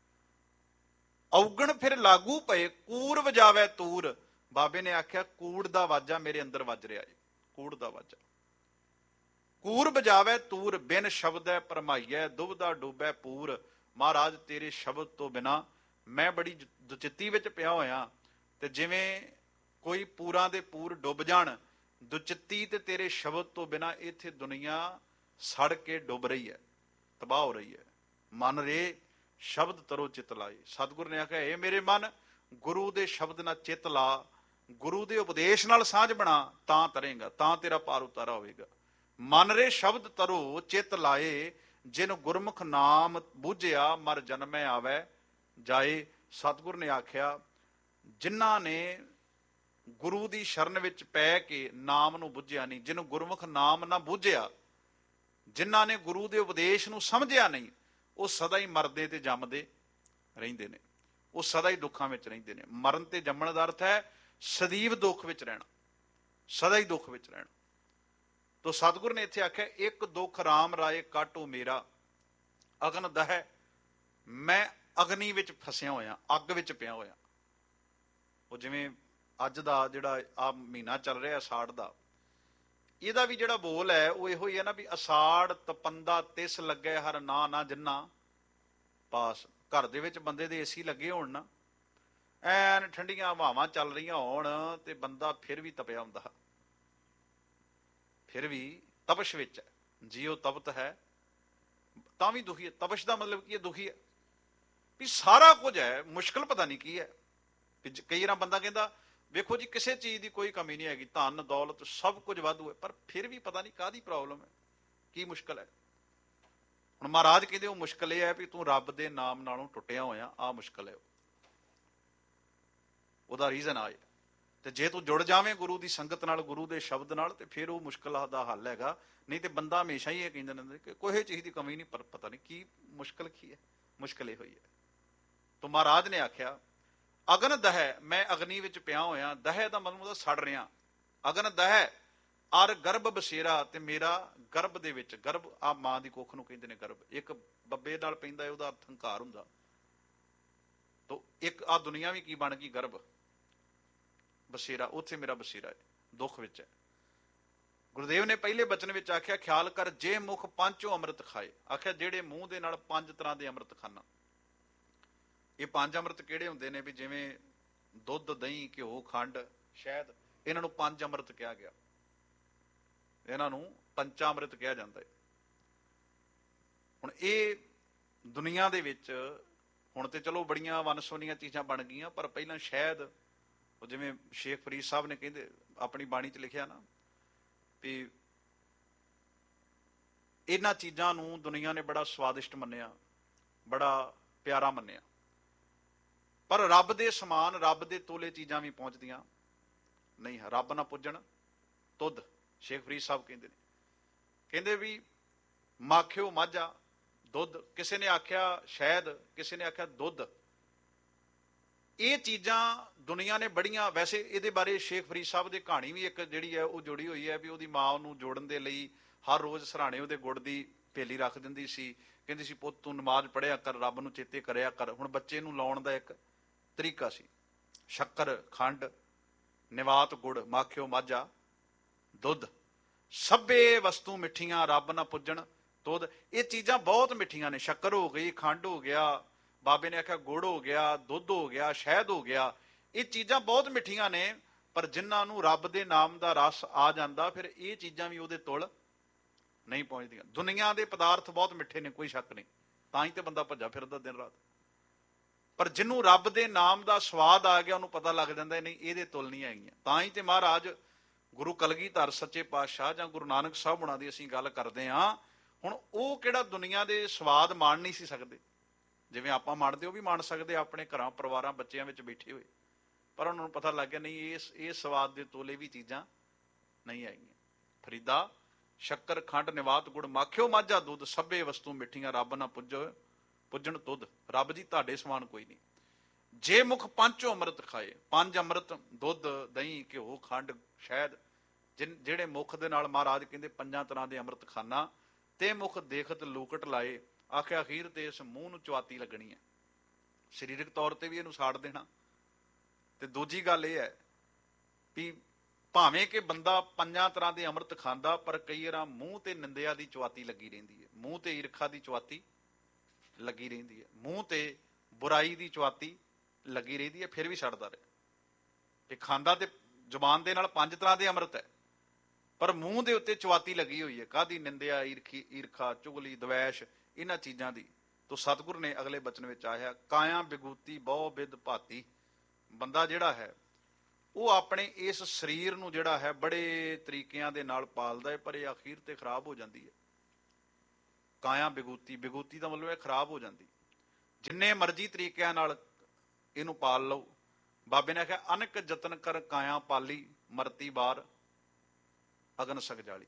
ਔਗਣ ਫਿਰ ਲਾਗੂ ਪਏ, ਕੂੜ ਵਜਾਵੇ ਤੂਰ। ਬਾਬੇ ਨੇ ਆਖਿਆ ਕੂੜ ਦਾ ਵਾਜਾ ਮੇਰੇ ਅੰਦਰ ਵੱਜ ਰਿਹਾ ਹੈ, ਕੂੜ ਦਾ ਵਾਜਾ। ਕੂੜ ਵਜਾਵੇ ਤੂਰ, ਬਿਨ ਸ਼ਬਦੈ ਪਰਮਾਈਐ, ਦੁਬਦਾ ਡੂਬੈ ਪੂਰ। ਮਹਾਰਾਜ ਤੇਰੇ ਸ਼ਬਦ ਤੋਂ ਬਿਨਾ ਮੈਂ ਬੜੀ ਦੁਚਿੱਤੀ ਵਿੱਚ ਪਿਆ ਹੋਇਆ। ਤੇ ਜਿਵੇਂ ਕੋਈ ਪੂਰਾਂ ਦੇ ਪੂਰ ਡੁੱਬ ਜਾਣ, ਦੁਚਿੱਤੀ ਤੇ ਤੇਰੇ ਸ਼ਬਦ ਤੋਂ ਬਿਨਾ ਇੱਥੇ ਦੁਨੀਆ ਸੜ ਕੇ ਡੁੱਬ ਰਹੀ ਹੈ, ਤਬਾਹ ਹੋ ਰਹੀ ਹੈ। ਮਨ ਰੇ ਸ਼ਬਦ ਤਰੋ ਚਿਤ ਲਾਏ। ਸਤਿਗੁਰ ਨੇ ਆਖਿਆ ਇਹ ਮੇਰੇ ਮਨ, ਗੁਰੂ ਦੇ ਸ਼ਬਦ ਨਾਲ ਚਿੱਤ ਲਾ, ਗੁਰੂ ਦੇ ਉਪਦੇਸ਼ ਨਾਲ ਸਾਂਝ ਬਣਾ, ਤਾਂ ਤਰੇਗਾ, ਤਾਂ ਤੇਰਾ ਪਾਰ ਉਤਾਰਾ ਹੋਵੇਗਾ। ਮਨ ਰੇ ਸ਼ਬਦ ਤਰੋ ਚਿੱਤ ਲਾਏ, ਜਿਨ ਗੁਰਮੁਖ ਨਾਮ ਬੂਝਿਆ, ਮਰ ਜਨਮੈ ਆਵੈ ਜਾਏ। ਸਤਿਗੁਰ ਨੇ ਆਖਿਆ ਜਿਨ੍ਹਾਂ ਨੇ ਗੁਰੂ ਦੀ ਸ਼ਰਨ ਵਿੱਚ ਪੈ ਕੇ ਨਾਮ ਨੂੰ ਬੁੱਝਿਆ ਨਹੀਂ, ਜਿਹਨੂੰ ਗੁਰਮੁਖ ਨਾਮ ਨਾ ਬੁੱਝਿਆ, ਜਿਨ੍ਹਾਂ ਨੇ ਗੁਰੂ ਦੇ ਉਪਦੇਸ਼ ਨੂੰ ਸਮਝਿਆ ਨਹੀਂ, ਉਹ ਸਦਾ ਹੀ ਮਰਦੇ ਤੇ ਜੰਮਦੇ ਰਹਿੰਦੇ ਨੇ, ਉਹ ਸਦਾ ਹੀ ਦੁੱਖਾਂ ਵਿੱਚ ਰਹਿੰਦੇ ਨੇ। ਮਰਨ ਤੇ ਜੰਮਣ ਦਾ ਅਰਥ ਹੈ ਸਦੀਵ ਦੁੱਖ ਵਿੱਚ ਰਹਿਣਾ, ਸਦਾ ਹੀ ਦੁੱਖ ਵਿੱਚ ਰਹਿਣਾ। ਤੋ ਸਤਿਗੁਰ ਨੇ ਇੱਥੇ ਆਖਿਆ ਇੱਕ ਦੁੱਖ ਰਾਮ ਰਾਏ ਕਾਟੋ ਮੇਰਾ। ਅਗਨ ਦਹੈ, ਮੈਂ ਅਗਨੀ ਵਿੱਚ ਫਸਿਆ ਹੋਇਆ, ਅੱਗ ਵਿੱਚ ਪਿਆ ਹੋਇਆ। ਉਹ ਜਿਵੇਂ ਅੱਜ ਦਾ ਜਿਹੜਾ ਆ ਮਹੀਨਾ ਚੱਲ ਰਿਹਾ ਅਸਾੜ ਦਾ, ਇਹਦਾ ਵੀ ਜਿਹੜਾ ਬੋਲ ਹੈ ਉਹ ਇਹੋ ਹੀ ਹੈ ਨਾ ਵੀ ਅਸਾੜ ਤਪੰਦਾ ਤਿਸ ਲੱਗੇ ਹਰ ਨਾ ਨਾ ਜਿੰਨਾ ਪਾਸ। ਘਰ ਦੇ ਵਿੱਚ ਬੰਦੇ ਦੇ ਏਸੀ ਲੱਗੇ ਹੋਣ ਨਾ, ਐਨ ਠੰਡੀਆਂ ਹਵਾਵਾਂ ਚੱਲ ਰਹੀਆਂ ਹੋਣ, ਤੇ ਬੰਦਾ ਫਿਰ ਵੀ ਤਪਿਆ ਹੁੰਦਾ, ਫਿਰ ਵੀ ਤਪਸ਼ ਵਿੱਚ ਹੈ। ਜੀਓ ਤਪਤ ਹੈ ਤਾਂ ਵੀ ਦੁਖੀ ਹੈ। ਤਪਸ਼ ਦਾ ਮਤਲਬ ਕੀ ਹੈ? ਦੁਖੀ ਹੈ ਵੀ ਸਾਰਾ ਕੁਝ ਹੈ, ਮੁਸ਼ਕਿਲ ਪਤਾ ਨਹੀਂ ਕੀ ਹੈ। ਕਈ ਵਾਰ ਬੰਦਾ ਕਹਿੰਦਾ ਵੇਖੋ ਜੀ ਕਿਸੇ ਚੀਜ਼ ਦੀ ਕੋਈ ਕਮੀ ਨਹੀਂ ਹੈਗੀ, ਧਨ ਦੌਲਤ ਸਭ ਕੁਝ ਵਾਧੂ ਹੈ, ਪਰ ਫਿਰ ਵੀ ਪਤਾ ਨਹੀਂ ਕਾਹਦੀ ਪ੍ਰੋਬਲਮ ਹੈ, ਕੀ ਮੁਸ਼ਕਿਲ ਹੈ। ਹੁਣ ਮਹਾਰਾਜ ਕਹਿੰਦੇ ਉਹ ਮੁਸ਼ਕਿਲ ਇਹ ਹੈ ਵੀ ਤੂੰ ਰੱਬ ਦੇ ਨਾਮ ਨਾਲੋਂ ਟੁੱਟਿਆ ਹੋਇਆ, ਆਹ ਮੁਸ਼ਕਿਲ ਹੈ, ਉਹਦਾ ਰੀਜ਼ਨ ਆ। ਤੇ ਜੇ ਤੂੰ ਜੁੜ ਜਾਵੇਂ ਗੁਰੂ ਦੀ ਸੰਗਤ ਨਾਲ, ਗੁਰੂ ਦੇ ਸ਼ਬਦ ਨਾਲ, ਤੇ ਫਿਰ ਉਹ ਮੁਸ਼ਕਿਲ ਦਾ ਹੱਲ ਹੈਗਾ। ਨਹੀਂ ਤੇ ਬੰਦਾ ਹਮੇਸ਼ਾ ਹੀ ਇਹ ਕਹਿੰਦੇ ਨੇ ਕਿ ਕੋਈ ਚੀਜ਼ ਦੀ ਕਮੀ ਨਹੀਂ, ਪਰ ਪਤਾ ਨਹੀਂ ਕੀ ਮੁਸ਼ਕਿਲ ਕੀ ਹੈ। ਮੁਸ਼ਕਿਲ ਇਹ ਹੋਈ ਹੈ। ਤਾਂ ਮਹਾਰਾਜ ਨੇ ਆਖਿਆ ਅਗਨ ਦਹੈ, ਮੈਂ ਅਗਨੀ ਵਿੱਚ ਪਿਆ ਹੋਇਆ। ਦਹੈ ਦਾ ਮਤਲਬ ਉਹਦਾ ਸੜ ਰਿਹਾ। ਅਗਨ ਦਹੈ ਅਰ ਗਰਭ ਬਸੇਰਾ, ਤੇ ਮੇਰਾ ਗਰਭ ਦੇ ਵਿੱਚ, ਗਰਭ ਆ ਮਾਂ ਦੀ ਕੁੱਖ ਨੂੰ ਕਹਿੰਦੇ ਨੇ ਗਰਭ, ਇੱਕ ਬੱਬੇ ਨਾਲ ਪੈਂਦਾ ਉਹਦਾ ਅਰਥ ਹੰਕਾਰ ਹੁੰਦਾ। ਤੋ ਇੱਕ ਆ ਦੁਨੀਆ ਵੀ ਕੀ ਬਣ ਗਈ? ਗਰਭ, ਬਸੇਰਾ, ਉੱਥੇ ਮੇਰਾ ਬਸੇਰਾ ਹੈ, ਦੁੱਖ ਵਿੱਚ ਹੈ। ਗੁਰਦੇਵ ਨੇ ਪਹਿਲੇ ਬਚਨ ਵਿੱਚ ਆਖਿਆ ਖਿਆਲ ਕਰ ਜੇ ਮੁਖ ਪੰਚੋ ਅੰਮ੍ਰਿਤ ਖਾਏ। ਆਖਿਆ ਜਿਹੜੇ ਮੂੰਹ ਦੇ ਨਾਲ ਪੰਜ ਤਰ੍ਹਾਂ ਦੇ ਅੰਮ੍ਰਿਤ ਖਾਣਾ। ਇਹ ਪੰਜ ਅੰਮ੍ਰਿਤ ਕਿਹੜੇ ਹੁੰਦੇ ਨੇ? ਵੀ ਜਿਵੇਂ ਦੁੱਧ, ਦਹੀਂ, ਘਿਓ, ਖੰਡ, ਸ਼ਹਿਦ, ਇਹਨਾਂ ਨੂੰ ਪੰਜ ਅੰਮ੍ਰਿਤ ਕਿਹਾ ਗਿਆ। ਇਹਨਾਂ ਨੂੰ ਪੰਚਾ ਅੰਮ੍ਰਿਤ ਕਿਹਾ ਜਾਂਦਾ ਹੈ। ਹੁਣ ਇਹ ਦੁਨੀਆ ਦੇ ਵਿੱਚ ਹੁਣ ਤੇ ਚਲੋ ਬੜੀਆਂ ਵੰਨ-ਸੁਵੰਨੀਆਂ ਚੀਜ਼ਾਂ ਬਣ ਗਈਆਂ, ਪਰ ਪਹਿਲਾਂ ਸ਼ਹਿਦ, ਉਹ ਜਿਵੇਂ ਸ਼ੇਖ ਫਰੀਦ ਸਾਹਿਬ ਨੇ ਕਹਿੰਦੇ ਆਪਣੀ ਬਾਣੀ 'ਚ ਲਿਖਿਆ ਨਾ ਵੀ ਇਹਨਾਂ ਚੀਜ਼ਾਂ ਨੂੰ ਦੁਨੀਆ ਨੇ ਬੜਾ ਸਵਾਦਿਸ਼ਟ ਮੰਨਿਆ, ਬੜਾ ਪਿਆਰਾ ਮੰਨਿਆ, ਪਰ ਰੱਬ ਦੇ ਸਮਾਨ, ਰੱਬ ਦੇ ਤੋਲੇ ਚੀਜ਼ਾਂ ਵੀ ਪਹੁੰਚਦੀਆਂ ਨਹੀਂ ਹੈ। ਰੱਬ ਨਾ ਪੁੱਜਣ ਤੁਧ, ਸ਼ੇਖ ਫਰੀਦ ਸਾਹਿਬ ਕਹਿੰਦੇ ਨੇ, ਕਹਿੰਦੇ ਵੀ ਮਾਖਿਓ ਮਾਝਾ ਦੁੱਧ, ਕਿਸੇ ਨੇ ਆਖਿਆ ਸ਼ਹਿਦ, ਕਿਸੇ ਨੇ ਆਖਿਆ ਦੁੱਧ। ਇਹ ਚੀਜ਼ਾਂ ਦੁਨੀਆ ਨੇ ਬੜੀਆਂ, ਵੈਸੇ ਇਹਦੇ ਬਾਰੇ ਸ਼ੇਖ ਫਰੀਦ ਸਾਹਿਬ ਦੀ ਕਹਾਣੀ ਵੀ ਇੱਕ ਜਿਹੜੀ ਹੈ ਉਹ ਜੁੜੀ ਹੋਈ ਹੈ ਵੀ ਉਹਦੀ ਮਾਂ ਉਹਨੂੰ ਜੋੜਨ ਦੇ ਲਈ ਹਰ ਰੋਜ਼ ਸਰਾਣੇ ਉਹਦੇ ਗੁੜ ਦੀ ਭੇਲੀ ਰੱਖ ਦਿੰਦੀ ਸੀ, ਕਹਿੰਦੀ ਸੀ ਪੁੱਤ ਤੂੰ ਨਮਾਜ਼ ਪੜ੍ਹਿਆ ਕਰ, ਰੱਬ ਨੂੰ ਚੇਤੇ ਕਰਿਆ ਕਰ। ਹੁਣ ਬੱਚੇ ਨੂੰ ਲਾਉਣ ਦਾ ਇੱਕ ਤਰੀਕਾ ਸੀ, ਸ਼ੱਕਰ, ਖੰਡ, ਨਿਵਾਤ ਗੁੜ, ਮਾਖਿਓ ਮਾਝਾ ਦੁੱਧ, ਸਭੇ ਵਸਤੂ ਮਿੱਠੀਆਂ ਰੱਬ ਨਾ ਪੁੱਜਣ ਤੁਧ। ਇਹ ਚੀਜ਼ਾਂ ਬਹੁਤ ਮਿੱਠੀਆਂ ਨੇ, ਸ਼ੱਕਰ ਹੋ ਗਈ, ਖੰਡ ਹੋ ਗਿਆ, ਬਾਬੇ ਨੇ ਆਖਿਆ ਗੁੜ ਹੋ ਗਿਆ, ਦੁੱਧ ਹੋ ਗਿਆ, ਸ਼ਹਿਦ ਹੋ ਗਿਆ। ਇਹ ਚੀਜ਼ਾਂ ਬਹੁਤ ਮਿੱਠੀਆਂ ਨੇ, ਪਰ ਜਿਨ੍ਹਾਂ ਨੂੰ ਰੱਬ ਦੇ ਨਾਮ ਦਾ ਰਸ ਆ ਜਾਂਦਾ ਫਿਰ ਇਹ ਚੀਜ਼ਾਂ ਵੀ ਉਹਦੇ ਤੁਲ ਨਹੀਂ ਪਹੁੰਚਦੀਆਂ। ਦੁਨੀਆ ਦੇ ਪਦਾਰਥ ਬਹੁਤ ਮਿੱਠੇ ਨੇ, ਕੋਈ ਸ਼ੱਕ ਨਹੀਂ, ਤਾਂ ਹੀ ਤੇ ਬੰਦਾ ਭੱਜਾ ਫਿਰਦਾ ਦਿਨ ਰਾਤ। ਪਰ ਜਿਹਨੂੰ ਰੱਬ ਦੇ ਨਾਮ ਦਾ ਸਵਾਦ ਆ ਗਿਆ ਉਹਨੂੰ ਪਤਾ ਲੱਗ ਜਾਂਦਾ ਨਹੀਂ ਇਹਦੇ ਤੁਲ ਨਹੀਂ ਆਈਆਂ। ਤਾਂ ਹੀ ਤੇ ਮਹਾਰਾਜ ਗੁਰੂ ਕਲਗੀਧਰ ਸੱਚੇ ਪਾਤਸ਼ਾਹ ਜਾਂ ਗੁਰੂ ਨਾਨਕ ਸਾਹਿਬ ਹੁਣਾਂ ਦੀ ਅਸੀਂ ਗੱਲ ਕਰਦੇ ਹਾਂ, ਹੁਣ ਉਹ ਕਿਹੜਾ ਦੁਨੀਆ ਦੇ ਸਵਾਦ ਮਾਣ ਨਹੀਂ ਸੀ ਸਕਦੇ, ਜਿਵੇਂ ਆਪਾਂ ਮਾਣਦੇ ਉਹ ਵੀ ਮਾਣ ਸਕਦੇ ਆਪਣੇ ਘਰਾਂ ਪਰਿਵਾਰਾਂ ਬੱਚਿਆਂ ਵਿੱਚ ਬੈਠੇ ਹੋਏ, ਪਰ ਉਹਨਾਂ ਨੂੰ ਪਤਾ ਲੱਗ ਗਿਆ ਨਹੀਂ ਇਸ ਇਹ ਸਵਾਦ ਦੇ ਤੋਲੇ ਵੀ ਚੀਜ਼ਾਂ ਨਹੀਂ ਆਈਆਂ। ਫਰੀਦਾ ਸ਼ੱਕਰ, ਖੰਡ, ਨਿਵਾਤ ਗੁੜ, ਮਾਖਿਓ ਮਾਝਾ ਦੁੱਧ, ਸਭੇ ਵਸਤੂ ਮਿੱਠੀਆਂ ਰੱਬ ਨਾ ਪੁੱਜੋ ਪੁੱਜਣ ਤੁਧ। ਰੱਬ ਜੀ ਤੁਹਾਡੇ ਸਮਾਨ ਕੋਈ ਨਹੀਂ। ਜੇ ਮੁਖ ਪੰਚੋ ਅੰਮ੍ਰਿਤ ਖਾਏ, ਪੰਜ ਅੰਮ੍ਰਿਤ ਦੁੱਧ, ਦਹੀਂ, ਘਿਓ, ਖੰਡ, ਸ਼ਹਿਦ, ਜਿਹੜੇ ਮੁਖ ਦੇ ਨਾਲ ਮਹਾਰਾਜ ਕਹਿੰਦੇ ਪੰਜਾਂ ਤਰ੍ਹਾਂ ਦੇ ਅੰਮ੍ਰਿਤ ਖਾਨਾ, ਤੇ ਮੁਖ ਦੇਖਤ ਲੂਕਟ ਲਾਏ, ਆਖਿਆ ਅਖੀਰ ਤੇ ਇਸ ਮੂੰਹ ਨੂੰ ਚੁਆਤੀ ਲੱਗਣੀ ਹੈ। ਸਰੀਰਕ ਤੌਰ ਤੇ ਵੀ ਇਹਨੂੰ ਸਾੜ ਦੇਣਾ। ਤੇ ਦੂਜੀ ਗੱਲ ਇਹ ਹੈ ਵੀ ਭਾਵੇਂ ਕਿ ਬੰਦਾ ਪੰਜਾਂ ਤਰ੍ਹਾਂ ਦੇ ਅੰਮ੍ਰਿਤ ਖਾਂਦਾ, ਪਰ ਕਈ ਵਾਰ ਮੂੰਹ ਤੇ ਨਿੰਦਿਆ ਦੀ ਚੁਆਤੀ ਲੱਗੀ ਰਹਿੰਦੀ ਹੈ, ਮੂੰਹ ਤੇ ਈਰਖਾ ਦੀ ਚੁਆਤੀ ਲੱਗੀ ਰਹਿੰਦੀ ਹੈ, ਮੂੰਹ ਤੇ ਬੁਰਾਈ ਦੀ ਚੁਆਤੀ ਲੱਗੀ ਰਹਿੰਦੀ ਹੈ, ਫਿਰ ਵੀ ਛੱਡਦਾ ਰਿਹਾ। ਇਹ ਖਾਂਦਾ ਤੇ ਜ਼ੁਬਾਨ ਦੇ ਨਾਲ ਪੰਜ ਤਰ੍ਹਾਂ ਦੇ ਅੰਮ੍ਰਿਤ ਹੈ, ਪਰ ਮੂੰਹ ਦੇ ਉੱਤੇ ਚੁਆਤੀ ਲੱਗੀ ਹੋਈ ਹੈ, ਕਾਹਦੀ? ਨਿੰਦਿਆ, ਈਰਖੀ, ਈਰਖਾ, ਚੁਗਲੀ, ਦਵੈਸ਼, ਇਹਨਾਂ ਚੀਜ਼ਾਂ ਦੀ। ਤੋ ਸਤਿਗੁਰ ਨੇ ਅਗਲੇ ਬਚਨ ਵਿੱਚ ਆਇਆ, ਕਾਇਆ ਬਿਗੂਤੀ ਬਹੁ ਬਿਦ ਭਾਤੀ। ਬੰਦਾ ਜਿਹੜਾ ਹੈ ਉਹ ਆਪਣੇ ਇਸ ਸਰੀਰ ਨੂੰ ਜਿਹੜਾ ਹੈ ਬੜੇ ਤਰੀਕਿਆਂ ਦੇ ਨਾਲ ਪਾਲਦਾ ਹੈ, ਪਰ ਇਹ ਅਖੀਰ ਤੇ ਖਰਾਬ ਹੋ ਜਾਂਦੀ ਹੈ। ਕਾਇਆ ਬਿਗੂਤੀ, ਬਿਗੂਤੀ ਦਾ ਮਤਲਬ ਹੈ ਖਰਾਬ ਹੋ ਜਾਂਦੀ। ਜਿੰਨੇ ਮਰਜ਼ੀ ਤਰੀਕਿਆਂ ਨਾਲ ਇਹਨੂੰ ਪਾਲ ਲਓ, ਬਾਬੇ ਨੇ ਆਖਿਆ ਅਨਕ ਯਤਨ ਕਰ ਕਾਇਆ ਪਾਲੀ, ਮਰਤੀ ਬਾਰ ਅਗਨ ਸਗਜਾਲੀ।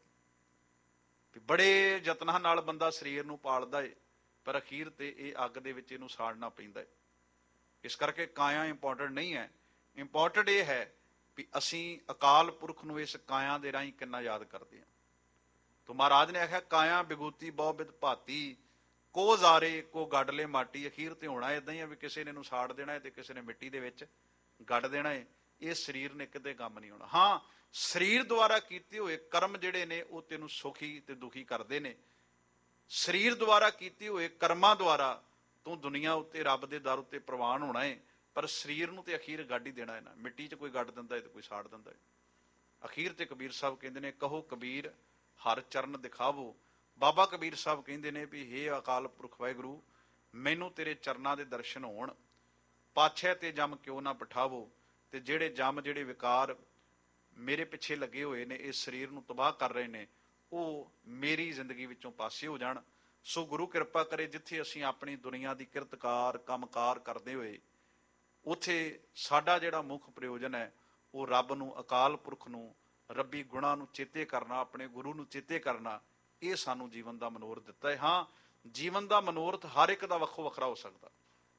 ਬੜੇ ਯਤਨਾਂ ਨਾਲ ਬੰਦਾ ਸਰੀਰ ਨੂੰ ਪਾਲਦਾ ਏ, ਪਰ ਅਖੀਰ ਤੇ ਇਹ ਅੱਗ ਦੇ ਵਿੱਚ ਇਹਨੂੰ ਸਾੜਨਾ ਪੈਂਦਾ ਹੈ। ਇਸ ਕਰਕੇ ਕਾਇਆ ਇੰਪੋਰਟੈਂਟ ਨਹੀਂ ਹੈ, ਇੰਪੋਰਟੈਂਟ ਇਹ ਹੈ ਵੀ ਅਸੀਂ ਅਕਾਲ ਪੁਰਖ ਨੂੰ ਇਸ ਕਾਇਆ ਦੇ ਰਾਹੀਂ ਕਿੰਨਾ ਯਾਦ ਕਰਦੇ ਹਾਂ। ਤੋ ਮਹਾਰਾਜ ਨੇ ਆਖਿਆ ਕਾਇਆ ਬਿਗੂਤੀ ਬਹੁ ਬਿਦ ਭਾਤੀ, ਕੋ ਜ਼ਾਰੇ ਕੋ ਗੱਡ ਲੈ ਮਾਟੀ। ਅਖੀਰ ਤੇ ਹੋਣਾ ਏਦਾਂ ਹੀ ਆ ਵੀ ਕਿਸੇ ਨੇ ਇਹਨੂੰ ਸਾੜ ਦੇਣਾ ਹੈ ਤੇ ਕਿਸੇ ਨੇ ਮਿੱਟੀ ਦੇ ਵਿੱਚ ਗੱਡ ਦੇਣਾ ਹੈ। ਇਹ ਸਰੀਰ ਨੇ ਕਿਤੇ ਕੰਮ ਨਹੀਂ ਹੋਣਾ। ਹਾਂ, ਸਰੀਰ ਦੁਆਰਾ ਕੀਤੇ ਹੋਏ ਕਰਮ ਜਿਹੜੇ ਨੇ ਉਹ ਤੈਨੂੰ ਸੁਖੀ ਤੇ ਦੁਖੀ ਕਰਦੇ ਨੇ। ਸਰੀਰ ਦੁਆਰਾ ਕੀਤੇ ਹੋਏ ਕਰਮਾਂ ਦੁਆਰਾ ਤੂੰ ਦੁਨੀਆ ਉੱਤੇ ਰੱਬ ਦੇ ਦਰ ਉੱਤੇ ਪ੍ਰਵਾਨ ਹੋਣਾ ਹੈ, ਪਰ ਸਰੀਰ ਨੂੰ ਤੇ ਅਖੀਰ ਗੱਡ ਹੀ ਦੇਣਾ ਹੈ ਨਾ। ਮਿੱਟੀ 'ਚ ਕੋਈ ਗੱਡ ਦਿੰਦਾ ਹੈ ਤੇ ਕੋਈ ਸਾੜ ਦਿੰਦਾ ਹੈ। ਅਖੀਰ ਤੇ ਕਬੀਰ ਸਾਹਿਬ ਕਹਿੰਦੇ ਨੇ, ਕਹੋ ਕਬੀਰ ਹਰ ਚਰਨ ਦਿਖਾਵੋ। ਬਾਬਾ ਕਬੀਰ ਸਾਹਿਬ ਕਹਿੰਦੇ ਨੇ ਵੀ ਹੇ ਅਕਾਲ ਪੁਰਖ ਵਾਹਿਗੁਰੂ, ਮੈਨੂੰ ਤੇਰੇ ਚਰਨਾਂ ਦੇ ਦਰਸ਼ਨ ਹੋਣ, ਪਾਛੈ ਤੇ ਜਮ ਕਿਉਂ ਨਾ ਬਿਠਾਵੋ। ਤੇ ਜਿਹੜੇ ਜਮ, ਜਿਹੜੇ ਵਿਕਾਰ ਮੇਰੇ ਪਿੱਛੇ ਲੱਗੇ ਹੋਏ ਨੇ, ਇਸ ਸਰੀਰ ਨੂੰ ਤਬਾਹ ਕਰ ਰਹੇ ਨੇ, ਉਹ ਮੇਰੀ ਜ਼ਿੰਦਗੀ ਵਿੱਚੋਂ ਪਾਸੇ ਹੋ ਜਾਣ। ਸੋ ਗੁਰੂ ਕਿਰਪਾ ਕਰੇ ਜਿੱਥੇ ਅਸੀਂ ਆਪਣੀ ਦੁਨੀਆ ਦੀ ਕਿਰਤਕਾਰ ਕੰਮਕਾਰ ਕਰਦੇ ਹੋਏ, ਉੱਥੇ ਸਾਡਾ ਜਿਹੜਾ ਮੁੱਖ ਪ੍ਰਯੋਜਨ ਹੈ ਉਹ ਰੱਬ ਨੂੰ, ਅਕਾਲ ਪੁਰਖ ਨੂੰ, ਰੱਬੀ ਗੁਣਾਂ ਨੂੰ ਚੇਤੇ ਕਰਨਾ, ਆਪਣੇ ਗੁਰੂ ਨੂੰ ਚੇਤੇ ਕਰਨਾ, ਇਹ ਸਾਨੂੰ ਜੀਵਨ ਦਾ ਮਨੋਰਥ ਦਿੱਤਾ ਹੈ। ਹਾਂ, ਜੀਵਨ ਦਾ ਮਨੋਰਥ ਹਰ ਇੱਕ ਦਾ ਵੱਖੋ ਵੱਖਰਾ ਹੋ ਸਕਦਾ,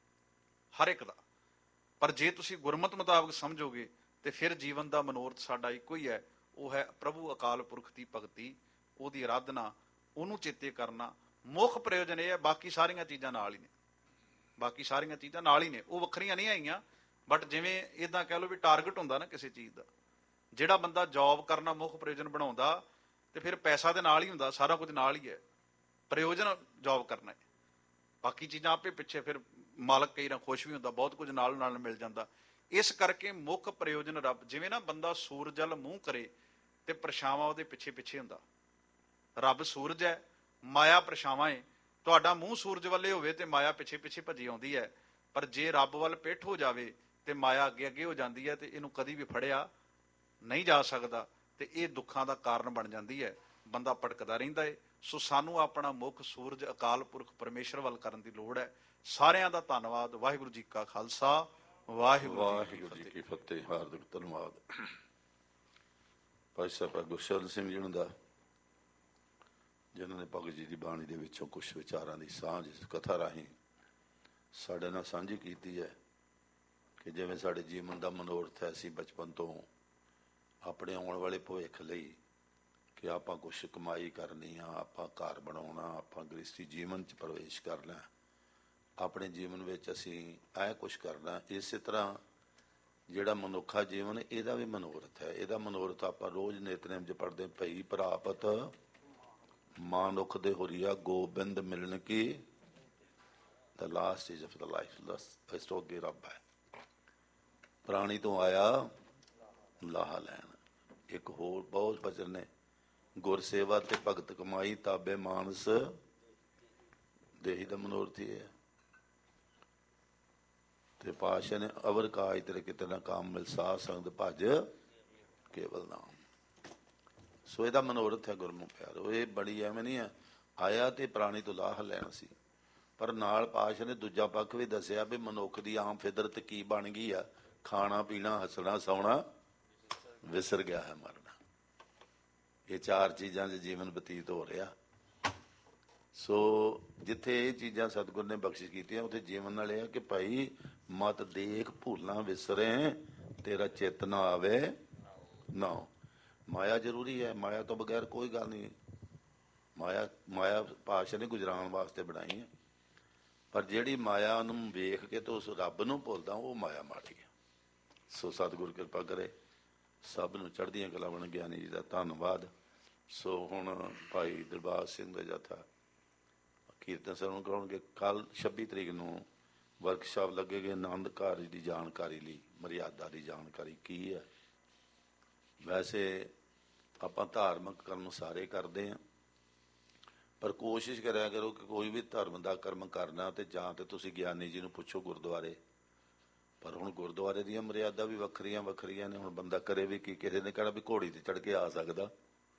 ਹਰ ਇੱਕ ਦਾ, ਪਰ ਜੇ ਤੁਸੀਂ ਗੁਰਮਤਿ ਮੁਤਾਬਕ ਸਮਝੋਗੇ ਤੇ ਫਿਰ ਜੀਵਨ ਦਾ ਮਨੋਰਥ ਸਾਡਾ ਇੱਕੋ ਹੀ ਹੈ, ਉਹ ਹੈ ਪ੍ਰਭੂ ਅਕਾਲ ਪੁਰਖ ਦੀ ਭਗਤੀ, ਉਹਦੀ ਆਰਾਧਨਾ, ਉਹਨੂੰ ਚੇਤੇ ਕਰਨਾ। ਮੁੱਖ ਪ੍ਰਯੋਜਨ ਇਹ ਹੈ, ਬਾਕੀ ਸਾਰੀਆਂ ਚੀਜ਼ਾਂ ਨਾਲ ਹੀ ਨੇ, ਬਾਕੀ ਸਾਰੀਆਂ ਚੀਜ਼ਾਂ ਨਾਲ ਹੀ ਨੇ, ਉਹ ਵੱਖਰੀਆਂ ਨਹੀਂ ਆਈਆਂ। ਬਟ ਜਿਵੇਂ ਇਦਾਂ ਕਹਿ ਲਓ ਵੀ ਟਾਰਗੇਟ ਹੁੰਦਾ ਨਾ ਕਿਸੇ ਚੀਜ਼ ਦਾ, ਜਿਹੜਾ ਬੰਦਾ ਜੌਬ ਕਰਨਾ ਮੁੱਖ ਪ੍ਰਯੋਜਨ ਬਣਾਉਂਦਾ ਤੇ ਫਿਰ ਪੈਸਾ ਦੇ ਨਾਲ ਹੀ ਹੁੰਦਾ, ਸਾਰਾ ਕੁਝ ਨਾਲ ਹੀ ਹੈ। ਪ੍ਰਯੋਜਨ ਜੌਬ ਕਰਨਾ ਹੈ, ਬਾਕੀ ਚੀਜ਼ਾਂ ਆਪੇ ਪਿੱਛੇ, ਫਿਰ ਮਾਲਕ ਕਈ ਨਾ ਖੁਸ਼ ਵੀ ਹੁੰਦਾ, ਬਹੁਤ ਕੁਝ ਨਾਲ ਨਾਲ ਮਿਲ ਜਾਂਦਾ। ਇਸ ਕਰਕੇ ਮੁੱਖ ਪ੍ਰਯੋਜਨ ਰੱਬ। ਜਿਵੇਂ ਨਾ ਬੰਦਾ ਸੂਰਜ ਵੱਲ ਮੂੰਹ ਕਰੇ ਤੇ ਪਰਛਾਵਾਂ ਉਹਦੇ ਪਿੱਛੇ ਪਿੱਛੇ ਹੁੰਦਾ। ਰੱਬ ਸੂਰਜ ਹੈ, ਮਾਇਆ ਪਰਛਾਵਾਂ ਹੈ। ਤੁਹਾਡਾ ਮੂੰਹ ਸੂਰਜ ਵੱਲੇ ਹੋਵੇ ਤੇ ਮਾਇਆ ਪਿੱਛੇ ਪਿੱਛੇ ਭੱਜੀ ਆਉਂਦੀ ਹੈ, ਪਰ ਜੇ ਰੱਬ ਵੱਲ ਪਿੱਠ ਹੋ ਜਾਵੇ ਤੇ ਮਾਇਆ ਅੱਗੇ ਅੱਗੇ ਹੋ ਜਾਂਦੀ ਹੈ ਤੇ ਇਹਨੂੰ ਕਦੀ ਵੀ ਫੜਿਆ ਨਹੀਂ ਜਾ ਸਕਦਾ, ਤੇ ਇਹ ਦੁੱਖਾਂ ਦਾ ਕਾਰਨ ਬਣ ਜਾਂਦੀ ਹੈ। ਬੰਦਾ ਭਟਕਦਾ ਰਹਿੰਦਾ ਹੈ। ਸੋ ਸਾਨੂੰ ਆਪਣਾ ਮੁੱਖ ਸੂਰਜ ਅਕਾਲ ਪੁਰਖ ਪਰਮੇਸ਼ਰ ਵੱਲ ਕਰਨ ਦੀ ਲੋੜ ਹੈ। ਸਾਰਿਆਂ ਦਾ ਧੰਨਵਾਦ। ਵਾਹਿਗੁਰੂ ਜੀ ਕਾ ਖਾਲਸਾ, ਵਾਹਿਗੁਰੂ ਵਾਹਿਗੁਰੂ ਜੀ ਕੀ ਫਤਿਹ। ਹਾਰਦਿਕ ਧੰਨਵਾਦ ਭਾਈ ਸਾਹਿਬ ਗੁਰਸ਼ਰਨ ਸਿੰਘ ਜੀ ਦਾ, ਜਿਨ੍ਹਾਂ ਨੇ ਭਗਤ ਜੀ ਦੀ ਬਾਣੀ ਦੇ ਵਿੱਚੋਂ ਕੁਛ ਵਿਚਾਰਾਂ ਦੀ ਸਾਂਝ ਇਸ ਕਥਾ ਰਾਹੀਂ ਸਾਡੇ ਨਾਲ ਸਾਂਝੀ ਕੀਤੀ ਹੈ ਕਿ ਜਿਵੇਂ ਸਾਡੇ ਜੀਵਨ ਦਾ ਮਨੋਰਥ ਹੈ, ਅਸੀਂ ਬਚਪਨ ਤੋਂ ਆਪਣੇ ਆਉਣ ਵਾਲੇ ਭਵਿੱਖ ਲਈ ਕਿ ਆਪਾਂ ਕੁਛ ਕਮਾਈ ਕਰਨੀ ਆ, ਆਪਾਂ ਘਰ ਬਣਾਉਣਾ, ਆਪਾਂ ਗ੍ਰਸਤੀ ਜੀਵਨ 'ਚ ਪ੍ਰਵੇਸ਼ ਕਰਨਾ, ਆਪਣੇ ਜੀਵਨ ਵਿੱਚ ਅਸੀਂ ਇਹ ਕੁਛ ਕਰਨਾ। ਇਸੇ ਤਰ੍ਹਾਂ ਜਿਹੜਾ ਮਨੁੱਖਾ ਜੀਵਨ ਇਹਦਾ ਵੀ ਮਨੋਰਥ ਹੈ। ਇਹਦਾ ਮਨੋਰਥ ਆਪਾਂ ਰੋਜ਼ ਨਿਤਨੇਮ 'ਚ ਪੜ੍ਹਦੇ, ਭਈ ਪ੍ਰਾਪਤ ਮਾਨੁੱਖ ਦੇ ਹੋਰੀਆ ਗੋਬਿੰਦ ਮਿਲਣ ਕੀ, the last stage of the life. ਇਸ ਤੋਂ ਅੱਗੇ ਰੱਬ ਹੈ, ਪ੍ਰਾਣੀ ਤੋਂ ਆਇਆ ਲਾਹਾ ਲੈਣ। ਇੱਕ ਹੋਰ ਬਹੁਤ ਬਚਨ ਨੇ, ਗੁਰ ਸੇਵਾ ਤੇ ਭਗਤ ਕਮਾਈ ਤਾਬੇ ਮਾਨਸ ਦੇਹੀ ਦਾ ਮਨੋਰਥ ਹੀ ਹੈ। ਤੇ ਪਾਤਸ਼ਾਹ ਨੇ ਅਵਰ ਕਾਜ ਤੇਰੇ ਕਿਤੇ ਨਾ ਕਾਮ ਮਿਲ ਸਾਧ ਸੰਗਤ ਭਜ ਕੇਵਲ ਨਾਮ। ਸੋ ਇਹਦਾ ਮਨੋਰਥ ਹੈ ਗੁਰਮੁਖ ਪਿਆਰੋ। ਇਹ ਬੜੀ ਐਵੇਂ ਨਹੀਂ ਹੈ ਆਇਆ ਤੇ ਪ੍ਰਾਣੀ ਤੋਂ ਲਾਹ ਲੈਣਾ ਸੀ, ਪਰ ਨਾਲ ਪਾਤਸ਼ਾਹ ਨੇ ਦੂਜਾ ਪੱਖ ਵੀ ਦੱਸਿਆ ਵੀ ਮਨੁੱਖ ਦੀ ਆਮ ਫਿਦਰਤ ਕੀ ਬਣ ਗਈ ਆ, ਖਾਣਾ ਪੀਣਾ ਹੱਸਣਾ ਸੌਣਾ, ਵਿਸਰ ਗਿਆ ਹੈ ਮਰਨਾ। ਇਹ ਚਾਰ ਚੀਜ਼ਾਂ 'ਚ ਜੀਵਨ ਬਤੀਤ ਹੋ ਰਿਹਾ। ਸੋ ਜਿੱਥੇ ਇਹ ਚੀਜ਼ਾਂ ਸਤਿਗੁਰ ਨੇ ਬਖਸ਼ਿਸ਼ ਕੀਤੀਆਂ ਉੱਥੇ ਜੀਵਨ ਨਾਲ ਇਹ ਆ ਕਿ ਭਾਈ ਮਤ ਦੇਖ ਭੁੱਲਾਂ ਵਿਸਰੇ, ਤੇਰਾ ਚਿੱਤ ਨਾ ਆਵੇ ਨਾ। ਮਾਇਆ ਜ਼ਰੂਰੀ ਹੈ, ਮਾਇਆ ਤੋਂ ਬਗੈਰ ਕੋਈ ਗੱਲ ਨਹੀਂ। ਮਾਇਆ ਮਾਇਆ ਪਾਤਸ਼ਾਹ ਨੇ ਗੁਜਰਾਉਣ ਵਾਸਤੇ ਬਣਾਈ ਹੈ, ਪਰ ਜਿਹੜੀ ਮਾਇਆ ਨੂੰ ਵੇਖ ਕੇ ਤੇ ਉਸ ਰੱਬ ਨੂੰ ਭੁੱਲਦਾ ਉਹ ਮਾਇਆ ਮਾੜੀ ਹੈ। ਸੋ ਸਤਿਗੁਰ ਕਿਰਪਾ ਕਰੇ, ਸਭ ਨੂੰ ਚੜ੍ਹਦੀਆਂ ਕਲਾਂ ਬਣ। ਗਿਆਨੀ ਜੀ ਦਾ ਧੰਨਵਾਦ। ਸੋ ਹੁਣ ਭਾਈ ਦਿਲਬਾਗ ਸਿੰਘ ਦਾ ਜਥਾ ਕੀਰਤਨ ਸਰਵਣ ਕਰਾਉਣਗੇ। ਕੱਲ੍ਹ ਛੱਬੀ ਤਰੀਕ ਨੂੰ ਵਰਕਸ਼ਾਪ ਲੱਗੇਗੀ ਆਨੰਦ ਕਾਰਜ ਦੀ ਜਾਣਕਾਰੀ ਲਈ, ਮਰਿਆਦਾ ਦੀ ਜਾਣਕਾਰੀ ਕੀ ਹੈ। ਵੈਸੇ ਆਪਾਂ ਧਾਰਮਿਕ ਕਰਮ ਸਾਰੇ ਕਰਦੇ ਹਾਂ, ਪਰ ਕੋਸ਼ਿਸ਼ ਕਰਿਆ ਕਰੋ ਕਿ ਕੋਈ ਵੀ ਧਰਮ ਦਾ ਕਰਮ ਕਰਨਾ ਤੇ ਜਾਂ ਤੇ ਤੁਸੀਂ ਗਿਆਨੀ ਜੀ ਨੂੰ ਪੁੱਛੋ ਗੁਰਦੁਆਰੇ। ਪਰ ਹੁਣ ਗੁਰਦੁਆਰੇ ਦੀਆਂ ਮਰਿਆਦਾ ਵੀ ਵੱਖਰੀਆਂ ਵੱਖਰੀਆਂ ਨੇ। ਹੁਣ ਬੰਦਾ ਕਰੇ ਵੀ ਕੀ? ਕਿਸੇ ਨੇ ਕਹਿਣਾ ਵੀ ਘੋੜੀ ਤੇ ਚੜ੍ਹ ਕੇ ਆ ਸਕਦਾ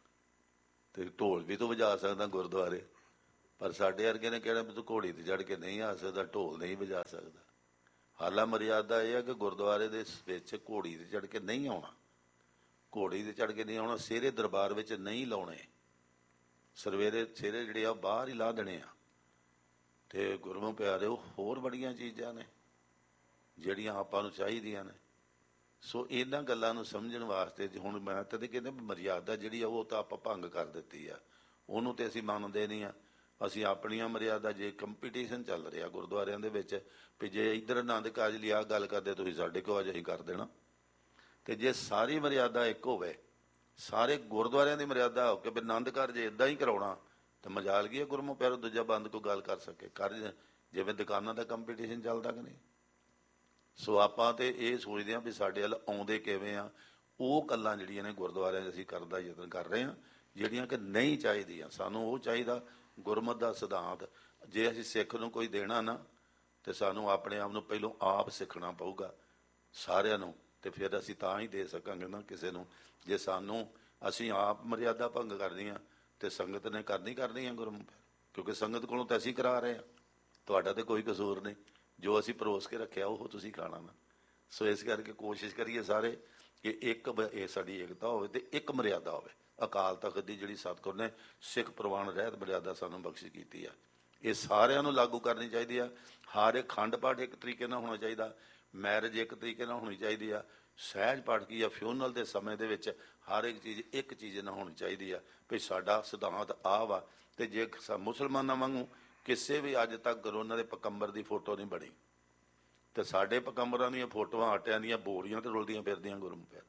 ਤੇ ਢੋਲ ਵੀ ਤੋਂ ਵਜਾ ਸਕਦਾ ਗੁਰਦੁਆਰੇ, ਪਰ ਸਾਡੇ ਵਰਗੇ ਨੇ ਕਹਿਣਾ ਵੀ ਤੂੰ ਘੋੜੀ ਤੇ ਚੜ੍ਹ ਕੇ ਨਹੀਂ ਆ ਸਕਦਾ, ਢੋਲ ਨਹੀਂ ਵਜਾ ਸਕਦਾ। ਹਾਲਾ ਮਰਿਆਦਾ ਇਹ ਹੈ ਕਿ ਗੁਰਦੁਆਰੇ ਦੇ ਵਿੱਚ ਘੋੜੀ ਤੇ ਚੜ੍ਹ ਕੇ ਨਹੀਂ ਆਉਣਾ, ਘੋੜੀ ਤੇ ਚੜ੍ਹ ਕੇ ਨਹੀਂ ਆਉਣਾ, ਸਿਹਰੇ ਦਰਬਾਰ ਵਿੱਚ ਨਹੀਂ ਲਾਉਣੇ, ਸਵੇਰੇ ਸਿਹਰੇ ਜਿਹੜੇ ਆ ਬਾਹਰ ਹੀ ਲਾ ਦੇਣੇ ਆ। ਤੇ ਗੁਰਮੁਖ ਪਿਆਰਿਓ ਹੋਰ ਬੜੀਆਂ ਚੀਜ਼ਾਂ ਨੇ ਜਿਹੜੀਆਂ ਆਪਾਂ ਨੂੰ ਚਾਹੀਦੀਆਂ ਨੇ। ਸੋ ਇਹਨਾਂ ਗੱਲਾਂ ਨੂੰ ਸਮਝਣ ਵਾਸਤੇ ਹੁਣ ਮੈਂ ਤਾਂ ਕਹਿੰਦਾ ਮਰਿਆਦਾ ਜਿਹੜੀ ਆ ਉਹ ਤਾਂ ਆਪਾਂ ਭੰਗ ਕਰ ਦਿੱਤੀ ਆ, ਉਹਨੂੰ ਤੇ ਅਸੀਂ ਮੰਨਦੇ ਨਹੀਂ ਆ। ਅਸੀਂ ਆਪਣੀਆਂ ਮਰਿਆਦਾ, ਜੇ ਕੰਪੀਟੀਸ਼ਨ ਚੱਲ ਰਿਹਾ ਗੁਰਦੁਆਰਿਆਂ ਦੇ ਵਿੱਚ ਵੀ ਜੇ ਇੱਧਰ ਆਨੰਦ ਕਾਰਜ ਲਈ ਆਹ ਗੱਲ ਕਰਦੇ ਤੁਸੀਂ ਸਾਡੇ ਕੋਲ ਅੱਜ ਅਸੀਂ ਕਰ ਦੇਣਾ। ਤੇ ਜੇ ਸਾਰੀ ਮਰਿਆਦਾ ਇੱਕ ਹੋਵੇ, ਸਾਰੇ ਗੁਰਦੁਆਰਿਆਂ ਦੀ ਮਰਿਆਦਾ ਹੋ ਕੇ ਵੀ ਆਨੰਦ ਕਾਰਜ ਇੱਦਾਂ ਹੀ ਕਰਾਉਣਾ ਤਾਂ ਮਜਾਲ ਕੀ ਹੈ ਗੁਰਮੁਖ ਪਿਆਰੋ ਦੂਜਾ ਬੰਦ ਕੋਈ ਗੱਲ ਕਰ ਸਕੇ ਕਰ, ਜਿਵੇਂ ਦੁਕਾਨਾਂ ਦਾ ਕੰਪੀਟੀਸ਼ਨ ਚੱਲਦਾ ਕਿ ਨਹੀਂ। ਸੋ ਆਪਾਂ ਤੇ ਇਹ ਸੋਚਦੇ ਹਾਂ ਵੀ ਸਾਡੇ ਵੱਲ ਆਉਂਦੇ ਕਿਵੇਂ ਆ। ਉਹ ਗੱਲਾਂ ਜਿਹੜੀਆਂ ਨੇ ਗੁਰਦੁਆਰਿਆਂ 'ਚ ਅਸੀਂ ਕਰਨ ਦਾ ਯਤਨ ਕਰ ਰਹੇ ਹਾਂ, ਜਿਹੜੀਆਂ ਕਿ ਨਹੀਂ ਚਾਹੀਦੀਆਂ। ਸਾਨੂੰ ਉਹ ਚਾਹੀਦਾ ਗੁਰਮਤ ਦਾ ਸਿਧਾਂਤ। ਜੇ ਅਸੀਂ ਸਿੱਖ ਨੂੰ ਕੋਈ ਦੇਣਾ ਨਾ ਤੇ ਸਾਨੂੰ ਆਪਣੇ ਆਪ ਨੂੰ ਪਹਿਲੋਂ ਆਪ ਸਿੱਖਣਾ ਪਊਗਾ ਸਾਰਿਆਂ ਨੂੰ, ਤੇ ਫਿਰ ਅਸੀਂ ਤਾਂ ਹੀ ਦੇ ਸਕਾਂਗੇ ਨਾ ਕਿਸੇ ਨੂੰ। ਜੇ ਸਾਨੂੰ ਅਸੀਂ ਆਪ ਮਰਿਆਦਾ ਭੰਗ ਕਰਨੀ ਆ ਤੇ ਸੰਗਤ ਨੇ ਕਰਨੀ ਕਰਨੀ ਆ ਗੁਰਮੁਖ, ਕਿਉਂਕਿ ਸੰਗਤ ਕੋਲੋਂ ਤਾਂ ਅਸੀਂ ਕਰਾ ਰਹੇ ਹਾਂ, ਤੁਹਾਡਾ ਤੇ ਕੋਈ ਕਸੂਰ ਨਹੀਂ। ਜੋ ਅਸੀਂ ਪਰੋਸ ਕੇ ਰੱਖਿਆ ਉਹ ਤੁਸੀਂ ਖਾਣਾ ਨਾ। ਸੋ ਇਸ ਕਰਕੇ ਕੋਸ਼ਿਸ਼ ਕਰੀਏ ਸਾਰੇ ਕਿ ਇੱਕ ਇਹ ਸਾਡੀ ਏਕਤਾ ਹੋਵੇ ਤੇ ਇੱਕ ਮਰਿਆਦਾ ਹੋਵੇ। ਅਕਾਲ ਤਖਤ ਦੀ ਜਿਹੜੀ ਸਤਿਗੁਰ ਨੇ ਸਿੱਖ ਪ੍ਰਵਾਨ ਰਹਿਤ ਮਰਿਆਦਾ ਸਾਨੂੰ ਬਖਸ਼ਿਸ਼ ਕੀਤੀ ਆ, ਇਹ ਸਾਰਿਆਂ ਨੂੰ ਲਾਗੂ ਕਰਨੀ ਚਾਹੀਦੀ ਆ। ਹਰ ਇੱਕ ਖੰਡ ਪਾਠ ਇੱਕ ਤਰੀਕੇ ਨਾਲ ਹੋਣਾ ਚਾਹੀਦਾ, ਮੈਰਿਜ ਇੱਕ ਤਰੀਕੇ ਨਾਲ ਹੋਣੀ ਚਾਹੀਦੀ ਆ, ਸਹਿਜ ਪਾਠ ਕੀ ਆ ਫਿਊਨਲ ਦੇ ਸਮੇਂ ਦੇ ਵਿੱਚ ਹਰ ਇੱਕ ਚੀਜ਼ ਇੱਕ ਚੀਜ਼ ਨਾਲ ਹੋਣੀ ਚਾਹੀਦੀ ਆ ਵੀ ਸਾਡਾ ਸਿਧਾਂਤ ਆ ਵਾ। ਤੇ ਜੇ ਮੁਸਲਮਾਨਾਂ ਵਾਂਗੂ ਕਿਸੇ ਵੀ ਅੱਜ ਤੱਕ ਉਹਨਾਂ ਦੇ ਪਕੰਬਰ ਦੀ ਫੋਟੋ ਨਹੀਂ ਬਣੀ ਤੇ ਸਾਡੇ ਪਕੰਬਰਾਂ ਦੀਆਂ ਫੋਟੋਆਂ ਆਟਿਆਂ ਦੀਆਂ ਬੋਰੀਆਂ ਤੇ ਰੁਲਦੀਆਂ ਫਿਰਦੀਆਂ ਗੁਰਮੁਖ ਪਿਆਰੇ,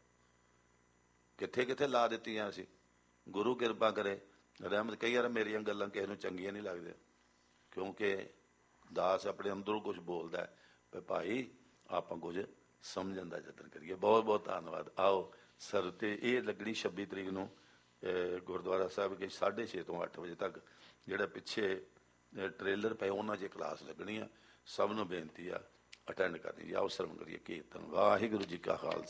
ਕਿੱਥੇ ਕਿੱਥੇ ਲਾ ਦਿੱਤੀਆਂ ਅਸੀਂ। ਗੁਰੂ ਕਿਰਪਾ ਕਰੇ ਰਹਿਮਤ। ਕਈ ਵਾਰ ਮੇਰੀਆਂ ਗੱਲਾਂ ਕਿਸੇ ਨੂੰ ਚੰਗੀਆਂ ਨਹੀਂ ਲੱਗਦੀਆਂ ਕਿਉਂਕਿ ਦਾਸ ਆਪਣੇ ਅੰਦਰੋਂ ਕੁਝ ਬੋਲਦਾ ਹੈ। ਭਾਈ ਆਪਾਂ ਕੁਝ ਸਮਝਣ ਦਾ ਯਤਨ ਕਰੀਏ। ਬਹੁਤ ਬਹੁਤ ਧੰਨਵਾਦ। ਆਓ ਸਰ, ਤੇ ਇਹ ਲੱਗਣੀ ਛੱਬੀ ਤਰੀਕ ਨੂੰ ਗੁਰਦੁਆਰਾ ਸਾਹਿਬ ਕੇ ਸਾਢੇ ਛੇ ਤੋਂ ਅੱਠ ਵਜੇ ਤੱਕ। ਜਿਹੜਾ ਪਿੱਛੇ ਟ੍ਰੇਲਰ ਪਏ ਉਹਨਾਂ 'ਚ ਕਲਾਸ ਲੱਗਣੀ ਆ। ਸਭ ਨੂੰ ਬੇਨਤੀ ਆ ਅਟੈਂਡ ਕਰਨੀ ਜੀ। ਆਓ ਸਰਵਣ ਕਰੀਏ ਕੀਰਤਨ। ਵਾਹਿਗੁਰੂ ਜੀ ਕਾ ਖਾਲਸਾ।